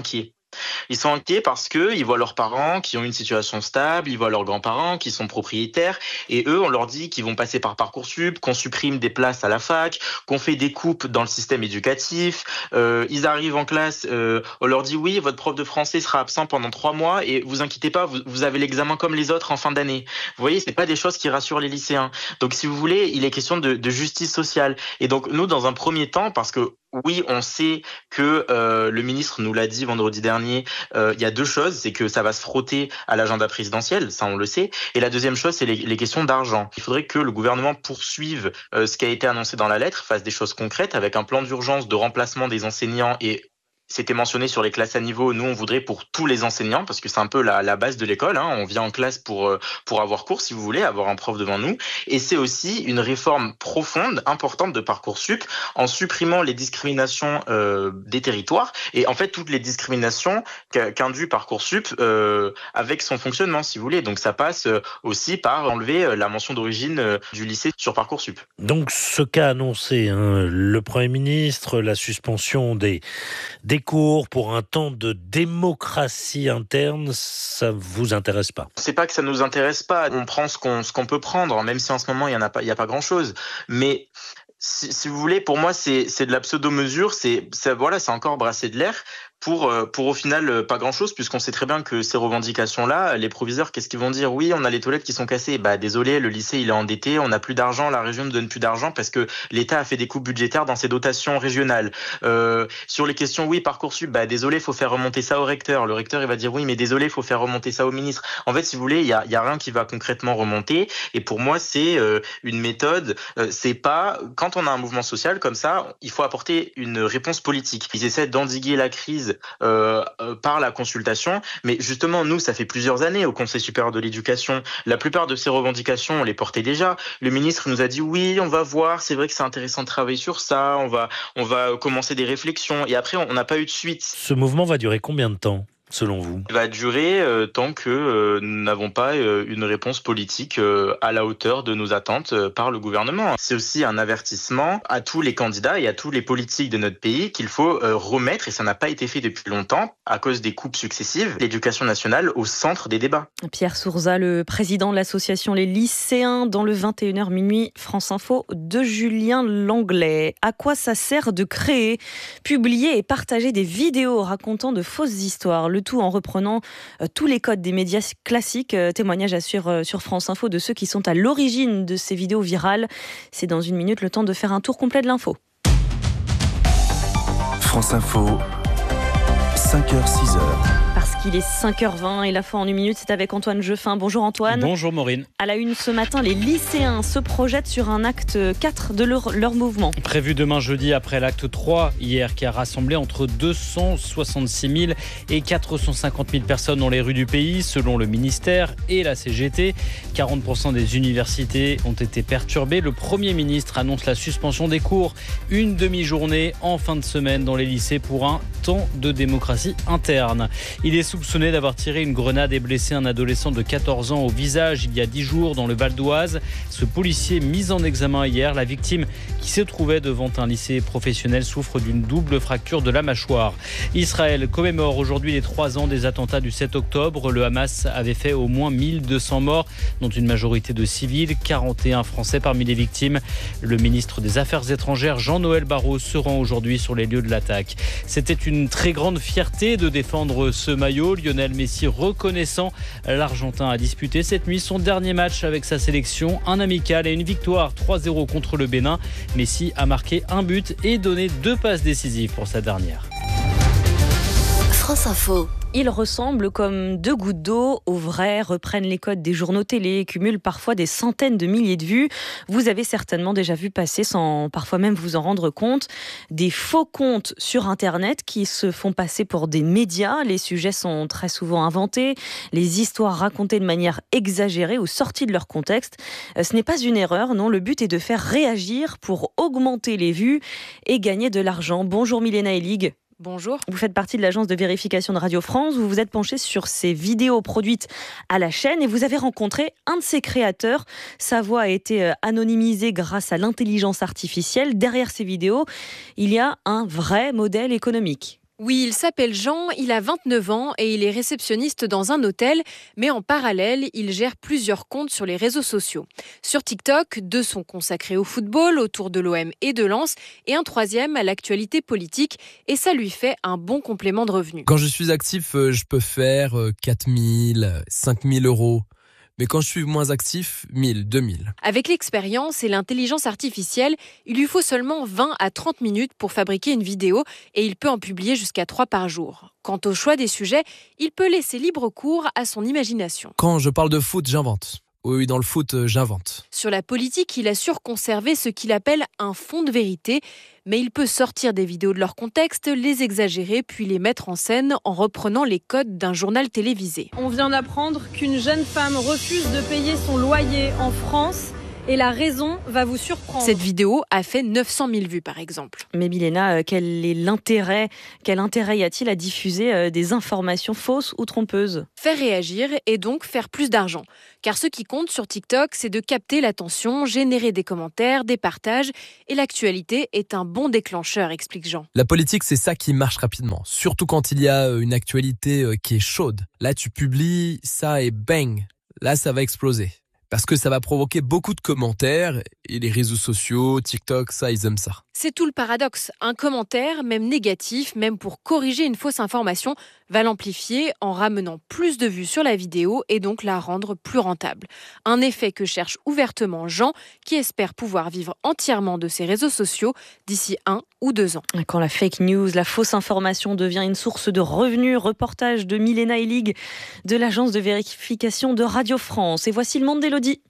Ils sont inquiets parce qu'ils voient leurs parents qui ont une situation stable, ils voient leurs grands-parents qui sont propriétaires, et eux, on leur dit qu'ils vont passer par Parcoursup, qu'on supprime des places à la fac, qu'on fait des coupes dans le système éducatif. Ils arrivent en classe, on leur dit oui, votre prof de français sera absent pendant 3 mois, et vous inquiétez pas, vous avez l'examen comme les autres en fin d'année. Vous voyez, c'est pas des choses qui rassurent les lycéens. Donc si vous voulez, il est question de justice sociale. Et donc nous, dans un premier temps, parce que oui, on sait que le ministre nous l'a dit vendredi dernier, il y a 2 choses, c'est que ça va se frotter à l'agenda présidentiel, ça on le sait, et la deuxième chose, c'est les questions d'argent. Il faudrait que le gouvernement poursuive ce qui a été annoncé dans la lettre, fasse des choses concrètes avec un plan d'urgence de remplacement des enseignants, et c'était mentionné sur les classes à niveau, nous on voudrait pour tous les enseignants, parce que c'est un peu la base de l'école, hein. On vient en classe pour avoir cours, si vous voulez, avoir un prof devant nous, et c'est aussi une réforme profonde, importante de Parcoursup, en supprimant les discriminations des territoires, et en fait toutes les discriminations qu'induit Parcoursup avec son fonctionnement, si vous voulez. Donc ça passe aussi par enlever la mention d'origine du lycée sur Parcoursup. Donc ce qu'a annoncé le Premier ministre, la suspension des cours pour un temps de démocratie interne, ça vous intéresse pas? C'est pas que ça nous intéresse pas. On prend ce qu'on peut prendre, même si en ce moment il y a pas grand chose. Mais si vous voulez, pour moi c'est de la pseudo-mesure. C'est encore brasser de l'air. Pour au final pas grand-chose, puisqu'on sait très bien que ces revendications-là, les proviseurs, qu'est-ce qu'ils vont dire? Oui, on a les toilettes qui sont cassées. Bah désolé, le lycée il est endetté, on n'a plus d'argent, la région ne donne plus d'argent parce que l'État a fait des coupes budgétaires dans ses dotations régionales. Sur les questions, oui, Parcoursup, bah désolé, faut faire remonter ça au recteur. Le recteur il va dire oui, mais désolé, faut faire remonter ça au ministre. En fait, si vous voulez, il y a rien qui va concrètement remonter. Et pour moi, c'est une méthode. C'est pas quand on a un mouvement social comme ça, il faut apporter une réponse politique. Ils essaient d'endiguer la crise par la consultation, mais justement nous ça fait plusieurs années au Conseil supérieur de l'éducation, la plupart de ces revendications on les portait déjà. Le ministre nous a dit oui, on va voir, c'est vrai que c'est intéressant de travailler sur ça, on va commencer des réflexions, et après on n'a pas eu de suite. Ce mouvement va durer combien de temps, selon vous? Il va durer tant que nous n'avons pas une réponse politique à la hauteur de nos attentes par le gouvernement. C'est aussi un avertissement à tous les candidats et à tous les politiques de notre pays qu'il faut remettre, et ça n'a pas été fait depuis longtemps à cause des coupes successives, l'éducation nationale au centre des débats. Pierre Sourza, le président de l'association Les Lycéens, dans le 21h minuit, France Info de Julien Langlais. À quoi ça sert de créer, publier et partager des vidéos racontant de fausses histoires? Le tout en reprenant tous les codes des médias classiques. Témoignage à suivre sur France Info de ceux qui sont à l'origine de ces vidéos virales. C'est dans une minute, le temps de faire un tour complet de l'info. France Info, 5h, 6h. Parce qu'il est 5h20 et la fin en 1 minute, c'est avec Antoine Jeuffin. Bonjour Antoine. Bonjour Maureen. À la une ce matin, les lycéens se projettent sur un acte 4 de leur mouvement. Prévu demain jeudi après l'acte 3 hier qui a rassemblé entre 266 000 et 450 000 personnes dans les rues du pays selon le ministère et la CGT. 40% des universités ont été perturbées. Le Premier ministre annonce la suspension des cours. Une demi-journée en fin de semaine dans les lycées pour un temps de démocratie interne. Il est soupçonné d'avoir tiré une grenade et blessé un adolescent de 14 ans au visage il y a 10 jours dans le Val d'Oise. Ce policier mis en examen hier, la victime qui se trouvait devant un lycée professionnel souffre d'une double fracture de la mâchoire. Israël commémore aujourd'hui les 3 ans des attentats du 7 octobre. Le Hamas avait fait au moins 1200 morts, dont une majorité de civils, 41 Français parmi les victimes. Le ministre des Affaires étrangères, Jean-Noël Barrot, se rend aujourd'hui sur les lieux de l'attaque. C'était une très grande fierté de défendre ce maillot. Lionel Messi reconnaissant, l'Argentin a disputé cette nuit son dernier match avec sa sélection, un amical et une victoire 3-0 contre le Bénin. Messi a marqué un but et donné 2 passes décisives pour sa dernière. France Info. Ils ressemblent comme 2 gouttes d'eau au vrai, reprennent les codes des journaux télé, cumulent parfois des centaines de milliers de vues. Vous avez certainement déjà vu passer, sans parfois même vous en rendre compte, des faux comptes sur Internet qui se font passer pour des médias. Les sujets sont très souvent inventés, les histoires racontées de manière exagérée ou sorties de leur contexte. Ce n'est pas une erreur, non, le but est de faire réagir pour augmenter les vues et gagner de l'argent. Bonjour Milena Elig. Bonjour. Vous faites partie de l'agence de vérification de Radio France. Vous vous êtes penché sur ces vidéos produites à la chaîne et vous avez rencontré un de ses créateurs. Sa voix a été anonymisée grâce à l'intelligence artificielle. Derrière ces vidéos, il y a un vrai modèle économique. Oui, il s'appelle Jean, il a 29 ans et il est réceptionniste dans un hôtel, mais en parallèle, il gère plusieurs comptes sur les réseaux sociaux. Sur TikTok, 2 sont consacrés au football, autour de l'OM et de Lens, et un 3e à l'actualité politique, et ça lui fait un bon complément de revenus. Quand je suis actif, je peux faire 4 000, 5 000 euros. Mais quand je suis moins actif, 1000, 2000. Avec l'expérience et l'intelligence artificielle, il lui faut seulement 20 à 30 minutes pour fabriquer une vidéo et il peut en publier jusqu'à 3 par jour. Quant au choix des sujets, il peut laisser libre cours à son imagination. Quand je parle de foot, j'invente. Oui, dans le foot, j'invente. Sur la politique, il assure conserver ce qu'il appelle un fond de vérité, mais il peut sortir des vidéos de leur contexte, les exagérer, puis les mettre en scène en reprenant les codes d'un journal télévisé. On vient d'apprendre qu'une jeune femme refuse de payer son loyer en France. Et la raison va vous surprendre. Cette vidéo a fait 900 000 vues, par exemple. Mais Milena, quel intérêt y a-t-il à diffuser des informations fausses ou trompeuses ? Faire réagir et donc faire plus d'argent. Car ce qui compte sur TikTok, c'est de capter l'attention, générer des commentaires, des partages. Et l'actualité est un bon déclencheur, explique Jean. La politique, c'est ça qui marche rapidement. Surtout quand il y a une actualité qui est chaude. Là, tu publies ça et bang, là, ça va exploser. Parce que ça va provoquer beaucoup de commentaires et les réseaux sociaux, TikTok, ça, ils aiment ça. C'est tout le paradoxe. Un commentaire, même négatif, même pour corriger une fausse information, va l'amplifier en ramenant plus de vues sur la vidéo et donc la rendre plus rentable. Un effet que cherche ouvertement Jean, qui espère pouvoir vivre entièrement de ses réseaux sociaux d'ici 1 ou 2 ans. Quand la fake news, la fausse information devient une source de revenus, reportage de Milena Elig de l'agence de vérification de Radio France. Et voici le monde d'Élodie.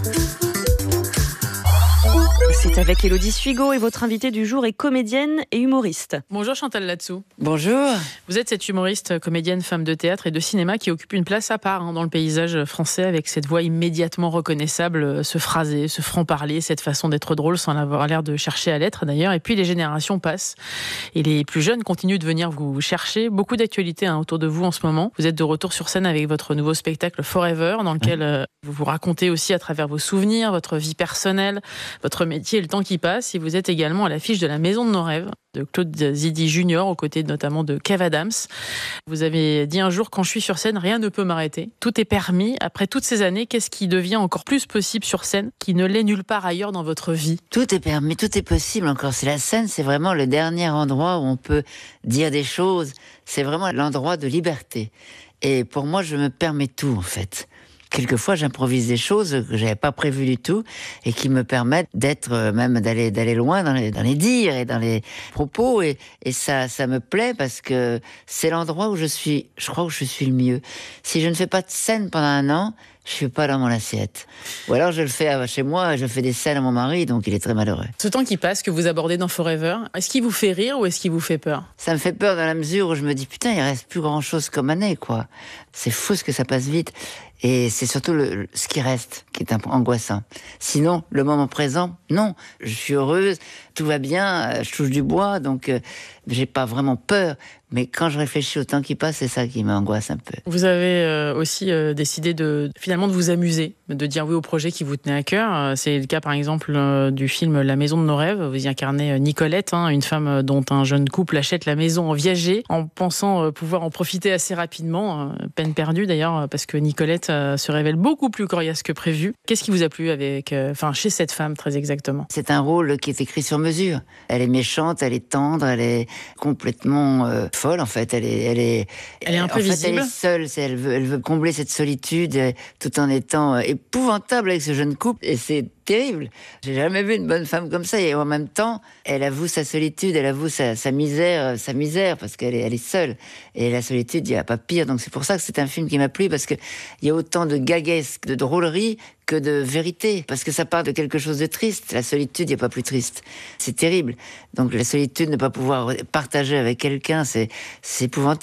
C'est avec Élodie Suigo et votre invitée du jour est comédienne et humoriste. Bonjour Chantal Latsou. Bonjour. Vous êtes cette humoriste, comédienne, femme de théâtre et de cinéma qui occupe une place à part dans le paysage français avec cette voix immédiatement reconnaissable, ce phrasé, ce franc-parler, cette façon d'être drôle sans avoir l'air de chercher à l'être d'ailleurs. Et puis les générations passent et les plus jeunes continuent de venir vous chercher. Beaucoup d'actualités autour de vous en ce moment. Vous êtes de retour sur scène avec votre nouveau spectacle Forever dans lequel vous vous racontez aussi à travers vos souvenirs, votre vie personnelle, votre métier et le temps qui passe. Et vous êtes également à l'affiche de La Maison de nos rêves de Claude Zidi Junior, aux côtés notamment de Kev Adams. Vous avez dit un jour, quand je suis sur scène, rien ne peut m'arrêter. Tout est permis. Après toutes ces années, qu'est-ce qui devient encore plus possible sur scène, qui ne l'est nulle part ailleurs dans votre vie ? Tout est permis, tout est possible encore. C'est la scène, c'est vraiment le dernier endroit où on peut dire des choses. C'est vraiment l'endroit de liberté. Et pour moi, je me permets tout, en fait. Quelquefois, j'improvise des choses que j'avais pas prévues du tout et qui me permettent d'être, même d'aller loin dans les dires et dans les propos et ça me plaît parce que c'est l'endroit où je crois où je suis le mieux. Si je ne fais pas de scène pendant 1 an, je suis pas dans mon assiette. Ou alors je le fais chez moi, je fais des scènes à mon mari, donc il est très malheureux. Ce temps qui passe, que vous abordez dans Forever, est-ce qu'il vous fait rire ou est-ce qu'il vous fait peur ? Ça me fait peur dans la mesure où je me dis, putain, il reste plus grand chose comme année, quoi. C'est fou ce que ça passe vite. Et c'est surtout ce qui reste qui est un peu angoissant. Sinon, le moment présent, non. Je suis heureuse, tout va bien, je touche du bois, donc j'ai pas vraiment peur. Mais quand je réfléchis au temps qui passe, c'est ça qui m'angoisse un peu. Vous avez aussi décidé finalement de vous amuser, de dire oui au projet qui vous tenait à cœur. C'est le cas par exemple du film La Maison de nos rêves. Vous y incarnez Nicolette, une femme dont un jeune couple achète la maison en viager, en pensant pouvoir en profiter assez rapidement. Peine perdue d'ailleurs, parce que Nicolette se révèle beaucoup plus coriace que prévu. Qu'est-ce qui vous a plu chez cette femme très exactement ? C'est un rôle qui est écrit sur mesure. Elle est méchante, elle est tendre, elle est complètement folle en fait. Elle est imprévisible. En fait, elle est seule. Elle veut combler cette solitude tout en étant épouvantable avec ce jeune couple. Et c'est terrible. J'ai jamais vu une bonne femme comme ça. Et en même temps, elle avoue sa solitude, elle avoue sa misère, parce qu'elle est seule. Et la solitude, il n'y a pas pire. Donc c'est pour ça que c'est un film qui m'a plu, parce que il y a autant de gaguesque, de drôlerie que de vérité. Parce que ça part de quelque chose de triste. La solitude, il n'y a pas plus triste. C'est terrible. Donc la solitude, ne pas pouvoir partager avec quelqu'un, c'est épouvantable. Il faut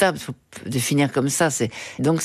de finir comme ça. Donc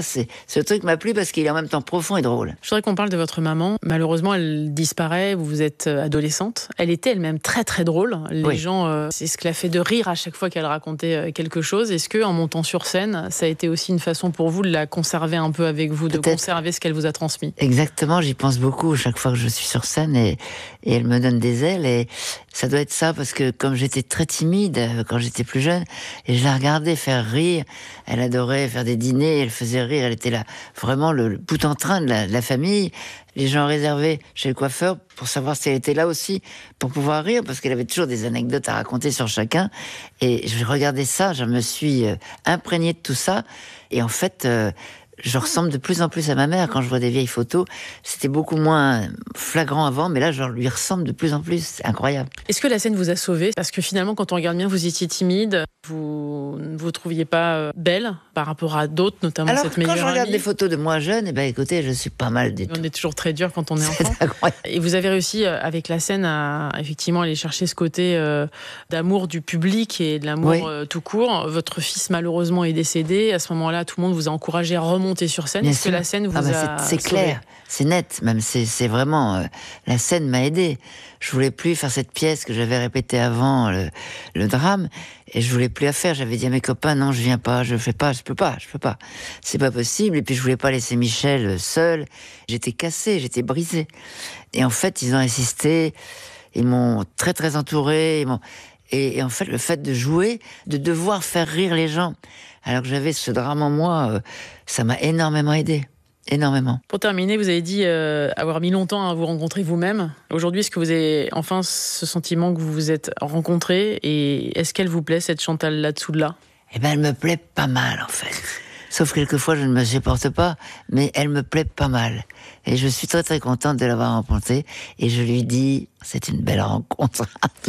ce truc m'a plu parce qu'il est en même temps profond et drôle. Je voudrais qu'on parle de votre maman. Malheureusement, elle disparaît. Vous êtes adolescente. Elle était elle-même très très drôle. Les gens, c'est ce qui l'a fait de rire à chaque fois qu'elle racontait quelque chose. Est-ce que, en montant sur scène, ça a été aussi une façon pour vous de la conserver un peu avec vous, de conserver ce qu'elle vous a transmis? Exactement. J'y pense beaucoup chaque fois que je suis sur scène et elle me donne des ailes et ça doit être ça parce que comme j'étais très timide quand j'étais plus jeune et je la regardais faire rire, elle adorait faire des dîners, elle faisait rire, elle était là vraiment le bout en train de la famille. Les gens réservaient chez le coiffeur pour savoir si elle était là aussi pour pouvoir rire parce qu'elle avait toujours des anecdotes à raconter sur chacun et je regardais ça, je me suis imprégné de tout ça et en fait je ressemble de plus en plus à ma mère. Quand je vois des vieilles photos, c'était beaucoup moins flagrant avant, mais là, je lui ressemble de plus en plus. C'est incroyable. Est-ce que la scène vous a sauvé? Parce que finalement, quand on regarde bien, vous étiez timide, vous ne vous trouviez pas belle par rapport à d'autres, notamment cette meilleure amie. Alors, quand je regarde des photos de moi jeune, écoutez, je suis pas mal du tout. On est toujours très dur quand on est enfant. Et vous avez réussi, avec la scène, à effectivement aller chercher ce côté d'amour du public et de l'amour tout court. Votre fils, malheureusement, est décédé. À ce moment-là, tout le monde vous a encouragé à remonter sur scène. Est-ce que la scène vous a c'est clair, c'est net, même c'est vraiment la scène m'a aidé. Je voulais plus faire cette pièce que j'avais répétée avant le drame et je voulais plus la faire. J'avais dit à mes copains non, je viens pas, je fais pas, je peux pas. C'est pas possible et puis je voulais pas laisser Michel seul. J'étais cassée, j'étais brisée. Et en fait, ils ont insisté, ils m'ont très très entourée, et en fait, le fait de jouer, de devoir faire rire les gens, alors que j'avais ce drame en moi, ça m'a énormément aidé. Énormément. Pour terminer, vous avez dit avoir mis longtemps à vous rencontrer vous-même. Aujourd'hui, est-ce que vous avez enfin ce sentiment que vous vous êtes rencontré et est-ce qu'elle vous plaît, cette Chantal là-dessous de là? Elle me plaît pas mal, en fait. Sauf quelquefois, je ne me supporte pas, mais elle me plaît pas mal. Et je suis très très contente de l'avoir rencontrée. Et je lui dis, c'est une belle rencontre.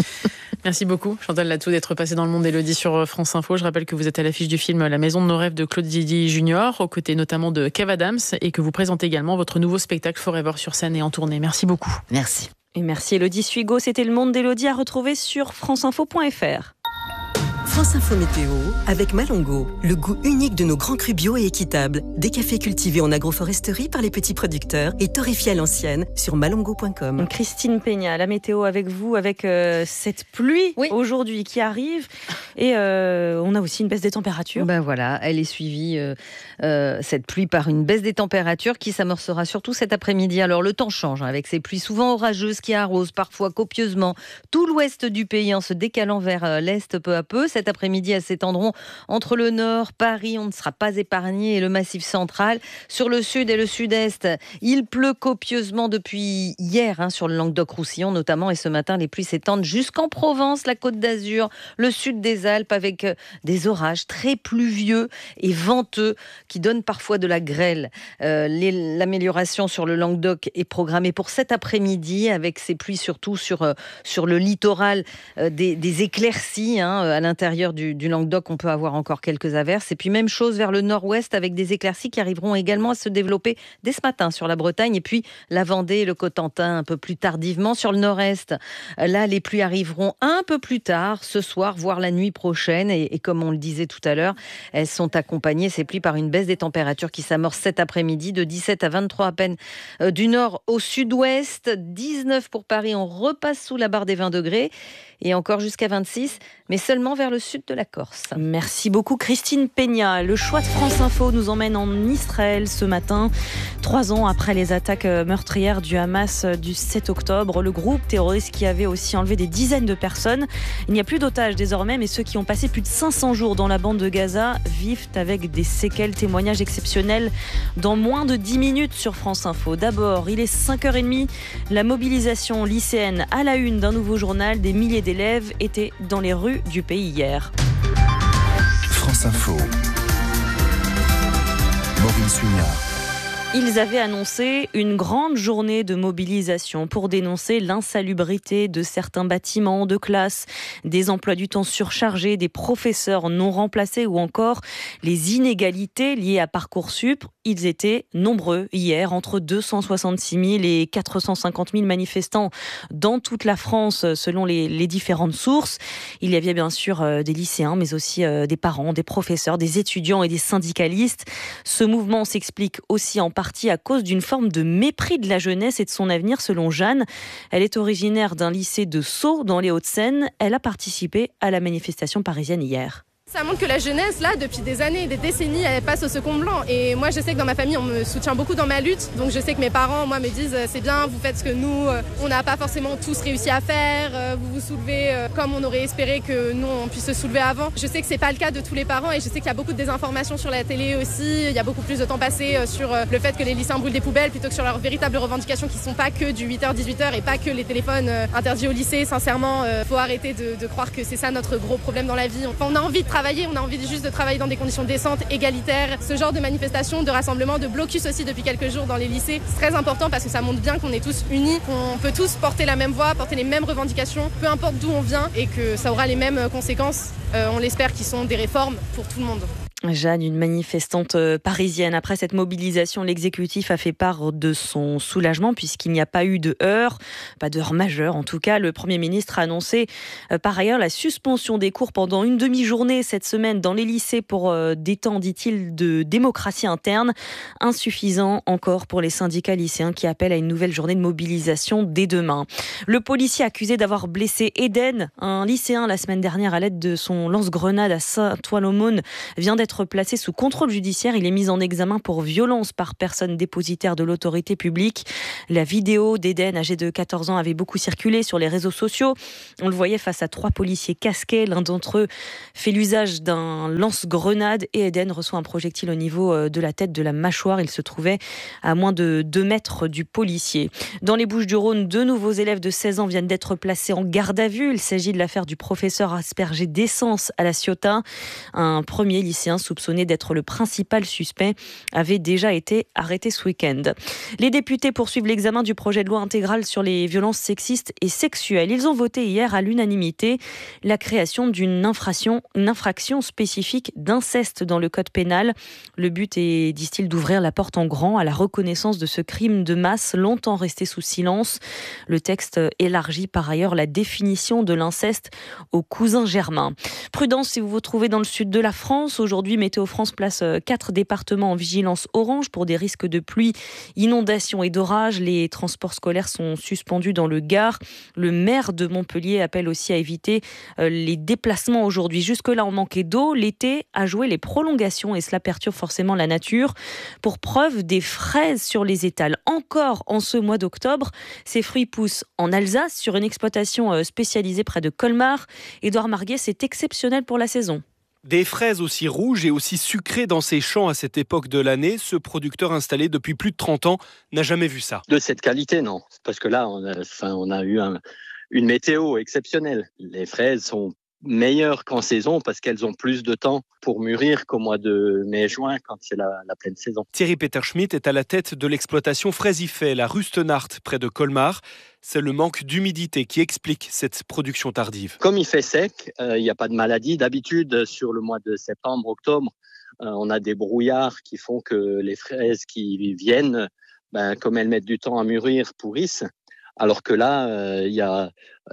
Merci beaucoup, Chantal Latsou, d'être passée dans le monde d'Élodie sur France Info. Je rappelle que vous êtes à l'affiche du film La Maison de nos rêves de Claude Zidi Junior, aux côtés notamment de Kev Adams, et que vous présentez également votre nouveau spectacle Forever sur scène et en tournée. Merci beaucoup. Merci. Et merci Élodie Suigo. C'était Le Monde d'Élodie à retrouver sur franceinfo.fr. France Info Météo avec Malongo, le goût unique de nos grands crus bio et équitables. Des cafés cultivés en agroforesterie par les petits producteurs et torréfiés à l'ancienne sur malongo.com. Christine Peña, la météo avec vous, avec cette pluie aujourd'hui qui arrive et on a aussi une baisse des températures. Ben voilà, elle est suivie, cette pluie, par une baisse des températures qui s'amorcera surtout cet après-midi. Alors le temps change avec ces pluies souvent orageuses qui arrosent parfois copieusement tout l'ouest du pays en se décalant vers l'est peu à peu. Cet après-midi, elles s'étendront entre le nord, Paris, on ne sera pas épargné, et le massif central. Sur le sud et le sud-est, il pleut copieusement depuis hier sur le Languedoc-Roussillon notamment, et ce matin, les pluies s'étendent jusqu'en Provence, la Côte d'Azur, le sud des Alpes, avec des orages très pluvieux et venteux qui donnent parfois de la grêle. L'amélioration sur le Languedoc est programmée pour cet après-midi, avec ces pluies surtout sur le littoral, des éclaircies à l'intérieur du Languedoc, on peut avoir encore quelques averses. Et puis même chose vers le nord-ouest avec des éclaircies qui arriveront également à se développer dès ce matin sur la Bretagne. Et puis la Vendée et le Cotentin un peu plus tardivement. Sur le nord-est, là les pluies arriveront un peu plus tard ce soir, voire la nuit prochaine. Et comme on le disait tout à l'heure, elles sont accompagnées, ces pluies, par une baisse des températures qui s'amorce cet après-midi de 17 à 23 à peine du nord au sud-ouest. 19 pour Paris, on repasse sous la barre des 20 degrés. Et encore jusqu'à 26, mais seulement vers le sud de la Corse. Merci beaucoup Christine Peña. Le choix de France Info nous emmène en Israël ce matin. 3 ans après les attaques meurtrières du Hamas du 7 octobre, le groupe terroriste qui avait aussi enlevé des dizaines de personnes. Il n'y a plus d'otages désormais, mais ceux qui ont passé plus de 500 jours dans la bande de Gaza vivent avec des séquelles. Témoignages exceptionnels dans moins de 10 minutes sur France Info. D'abord, il est 5h30. La mobilisation lycéenne à la une d'un nouveau journal. Des milliers d'élèves étaient dans les rues du pays hier. France Info. Maureen Suignard. Ils avaient annoncé une grande journée de mobilisation pour dénoncer l'insalubrité de certains bâtiments de classe, des emplois du temps surchargés, des professeurs non remplacés ou encore les inégalités liées à Parcoursup. Ils étaient nombreux hier, entre 266 000 et 450 000 manifestants dans toute la France selon les différentes sources. Il y avait bien sûr des lycéens mais aussi des parents, des professeurs, des étudiants et des syndicalistes. Ce mouvement s'explique aussi en partie à cause d'une forme de mépris de la jeunesse et de son avenir, selon Jeanne. Elle est originaire d'un lycée de Sceaux, dans les Hauts-de-Seine. Elle a participé à la manifestation parisienne hier. Ça montre que la jeunesse, là, depuis des années, des décennies, elle passe au second plan. Et moi, je sais que dans ma famille, on me soutient beaucoup dans ma lutte. Donc, je sais que mes parents, moi, me disent c'est bien, vous faites ce que nous, on n'a pas forcément tous réussi à faire. Vous vous soulevez comme on aurait espéré que nous, on puisse se soulever avant. Je sais que c'est pas le cas de tous les parents et je sais qu'il y a beaucoup de désinformation sur la télé aussi. Il y a beaucoup plus de temps passé sur le fait que les lycéens brûlent des poubelles plutôt que sur leurs véritables revendications qui sont pas que du 8h-18h et pas que les téléphones interdits au lycée. Sincèrement, faut arrêter de croire que c'est ça notre gros problème dans la vie. Enfin, on a envie de travailler, on a envie juste de travailler dans des conditions décentes, égalitaires. Ce genre de manifestation, de rassemblement, de blocus aussi depuis quelques jours dans les lycées, c'est très important parce que ça montre bien qu'on est tous unis, qu'on peut tous porter la même voix, porter les mêmes revendications, peu importe d'où on vient et que ça aura les mêmes conséquences, on l'espère, qui sont des réformes pour tout le monde. Jeanne, une manifestante parisienne. Après cette mobilisation, l'exécutif a fait part de son soulagement puisqu'il n'y a pas eu de heurts, pas d'heurts majeures en tout cas. Le Premier ministre a annoncé par ailleurs la suspension des cours pendant une demi-journée cette semaine dans les lycées pour des temps, dit-il, de démocratie interne. Insuffisant encore pour les syndicats lycéens qui appellent à une nouvelle journée de mobilisation dès demain. Le policier accusé d'avoir blessé Eden, un lycéen la semaine dernière à l'aide de son lance-grenade à Saint-Ouen-l'Aumône, vient d'être placé sous contrôle judiciaire. Il est mis en examen pour violence par personne dépositaire de l'autorité publique. La vidéo d'Eden, âgé de 14 ans, avait beaucoup circulé sur les réseaux sociaux. On le voyait face à 3 policiers casqués. L'un d'entre eux fait l'usage d'un lance-grenade et Eden reçoit un projectile au niveau de la tête, de la mâchoire. Il se trouvait à moins de 2 mètres du policier. Dans les Bouches-du-Rhône, 2 nouveaux élèves de 16 ans viennent d'être placés en garde à vue. Il s'agit de l'affaire du professeur aspergé d'essence à La Ciotat. Un premier lycéen soupçonné d'être le principal suspect avait déjà été arrêté ce week-end. Les députés poursuivent l'examen du projet de loi intégral sur les violences sexistes et sexuelles. Ils ont voté hier à l'unanimité la création d'une infraction spécifique d'inceste dans le code pénal. Le but est, disent-ils, d'ouvrir la porte en grand à la reconnaissance de ce crime de masse longtemps resté sous silence. Le texte élargit par ailleurs la définition de l'inceste aux cousins germains. Prudence si vous vous trouvez dans le sud de la France. Aujourd'hui, Météo France place 4 départements en vigilance orange pour des risques de pluie, inondations et d'orages. Les transports scolaires sont suspendus dans le Gard. Le maire de Montpellier appelle aussi à éviter les déplacements aujourd'hui. Jusque-là, on manquait d'eau. L'été a joué les prolongations et cela perturbe forcément la nature. Pour preuve, des fraises sur les étals. Encore en ce mois d'octobre, ces fruits poussent en Alsace sur une exploitation spécialisée près de Colmar. Édouard Marguet, c'est exceptionnel pour la saison. Des fraises aussi rouges et aussi sucrées dans ses champs à cette époque de l'année, ce producteur installé depuis plus de 30 ans n'a jamais vu ça. De cette qualité, non. Parce que là, on a eu une météo exceptionnelle. Les fraises sont meilleures qu'en saison parce qu'elles ont plus de temps pour mûrir qu'au mois de mai-juin quand c'est la pleine saison. Thierry Peter Schmitt est à la tête de l'exploitation Fraisifel à Rustenart, près de Colmar. C'est le manque d'humidité qui explique cette production tardive. Comme il fait sec, il n'y a pas de maladie. D'habitude, sur le mois de septembre, octobre, on a des brouillards qui font que les fraises qui viennent, comme elles mettent du temps à mûrir, pourrissent. Alors que là, il y a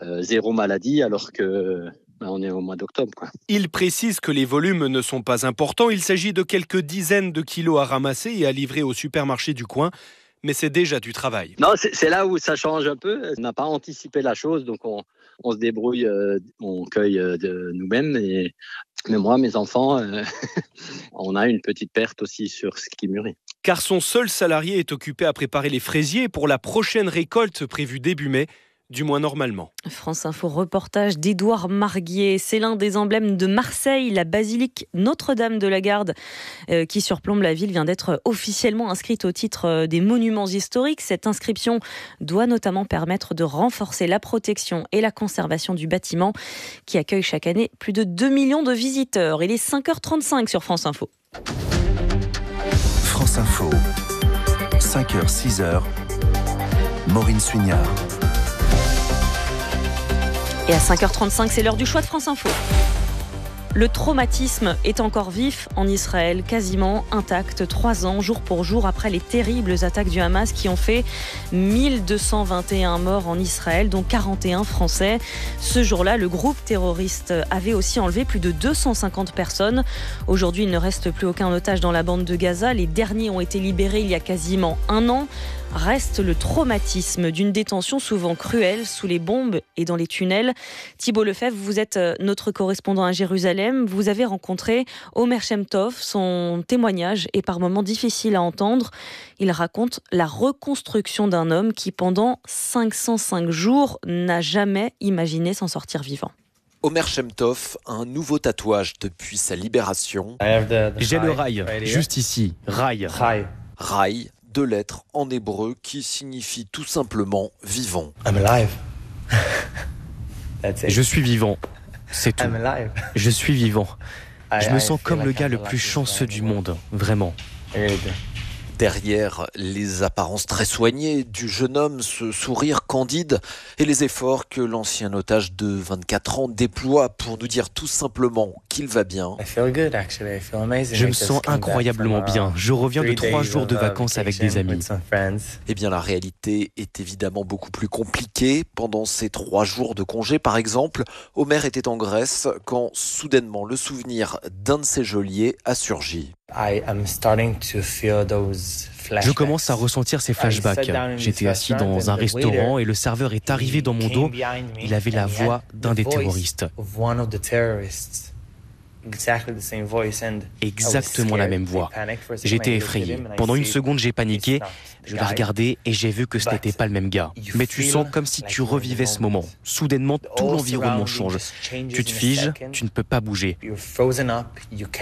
0 maladie, alors que on est au mois d'octobre, quoi. Il précise que les volumes ne sont pas importants. Il s'agit de quelques dizaines de kilos à ramasser et à livrer au supermarché du coin. Mais c'est déjà du travail. Non, c'est là où ça change un peu. On n'a pas anticipé la chose, donc on se débrouille, on cueille de nous-mêmes. Mais moi, mes enfants, on a une petite perte aussi sur ce qui mûrit. Car son seul salarié est occupé à préparer les fraisiers pour la prochaine récolte prévue début mai. Du moins normalement. France Info, reportage d'Édouard Marguier. C'est l'un des emblèmes de Marseille, la basilique Notre-Dame de la Garde qui surplombe la ville, vient d'être officiellement inscrite au titre des monuments historiques. Cette inscription doit notamment permettre de renforcer la protection et la conservation du bâtiment qui accueille chaque année plus de 2 millions de visiteurs. Il est 5h35 sur France Info. France Info. 5h, 6h, Maureen Suignard. Et à 5h35, c'est l'heure du choix de France Info. Le traumatisme est encore vif en Israël, quasiment intact, 3 ans, jour pour jour, après les terribles attaques du Hamas qui ont fait 1221 morts en Israël, dont 41 Français. Ce jour-là, le groupe terroriste avait aussi enlevé plus de 250 personnes. Aujourd'hui, il ne reste plus aucun otage dans la bande de Gaza. Les derniers ont été libérés il y a quasiment 1 an. Reste le traumatisme d'une détention souvent cruelle sous les bombes et dans les tunnels. Thibault Lefebvre, vous êtes notre correspondant à Jérusalem. Vous avez rencontré Omer Shem Tov. Son témoignage est par moments difficile à entendre. Il raconte la reconstruction d'un homme qui, pendant 505 jours, n'a jamais imaginé s'en sortir vivant. Omer Shem Tov a un nouveau tatouage depuis sa libération. J'ai le rail, juste ici. Rail. Rail, 2 lettres en hébreu qui signifient tout simplement vivant. I'm alive. Je suis vivant. C'est tout. Je suis vivant. Je me sens comme le gars le plus chanceux du monde. Vraiment. Derrière les apparences très soignées du jeune homme, ce sourire candide et les efforts que l'ancien otage de 24 ans déploie pour nous dire tout simplement qu'il va bien. Je me sens incroyablement bien. Je reviens de 3 jours de vacances avec des amis. Eh bien, la réalité est évidemment beaucoup plus compliquée. Pendant ces 3 jours de congé, par exemple, Omer était en Grèce quand soudainement le souvenir d'un de ses geôliers a surgi. Je commence à ressentir ces flashbacks. J'étais assis dans un restaurant et le serveur est arrivé dans mon dos. Il avait la voix d'un des terroristes. Exactement la même voix. J'étais effrayé. Pendant 1 seconde, j'ai paniqué. Je l'ai regardé et j'ai vu que ce n'était pas le même gars. Mais tu sens comme si tu revivais ce moment. Soudainement, tout l'environnement change. Tu te figes, tu ne peux pas bouger.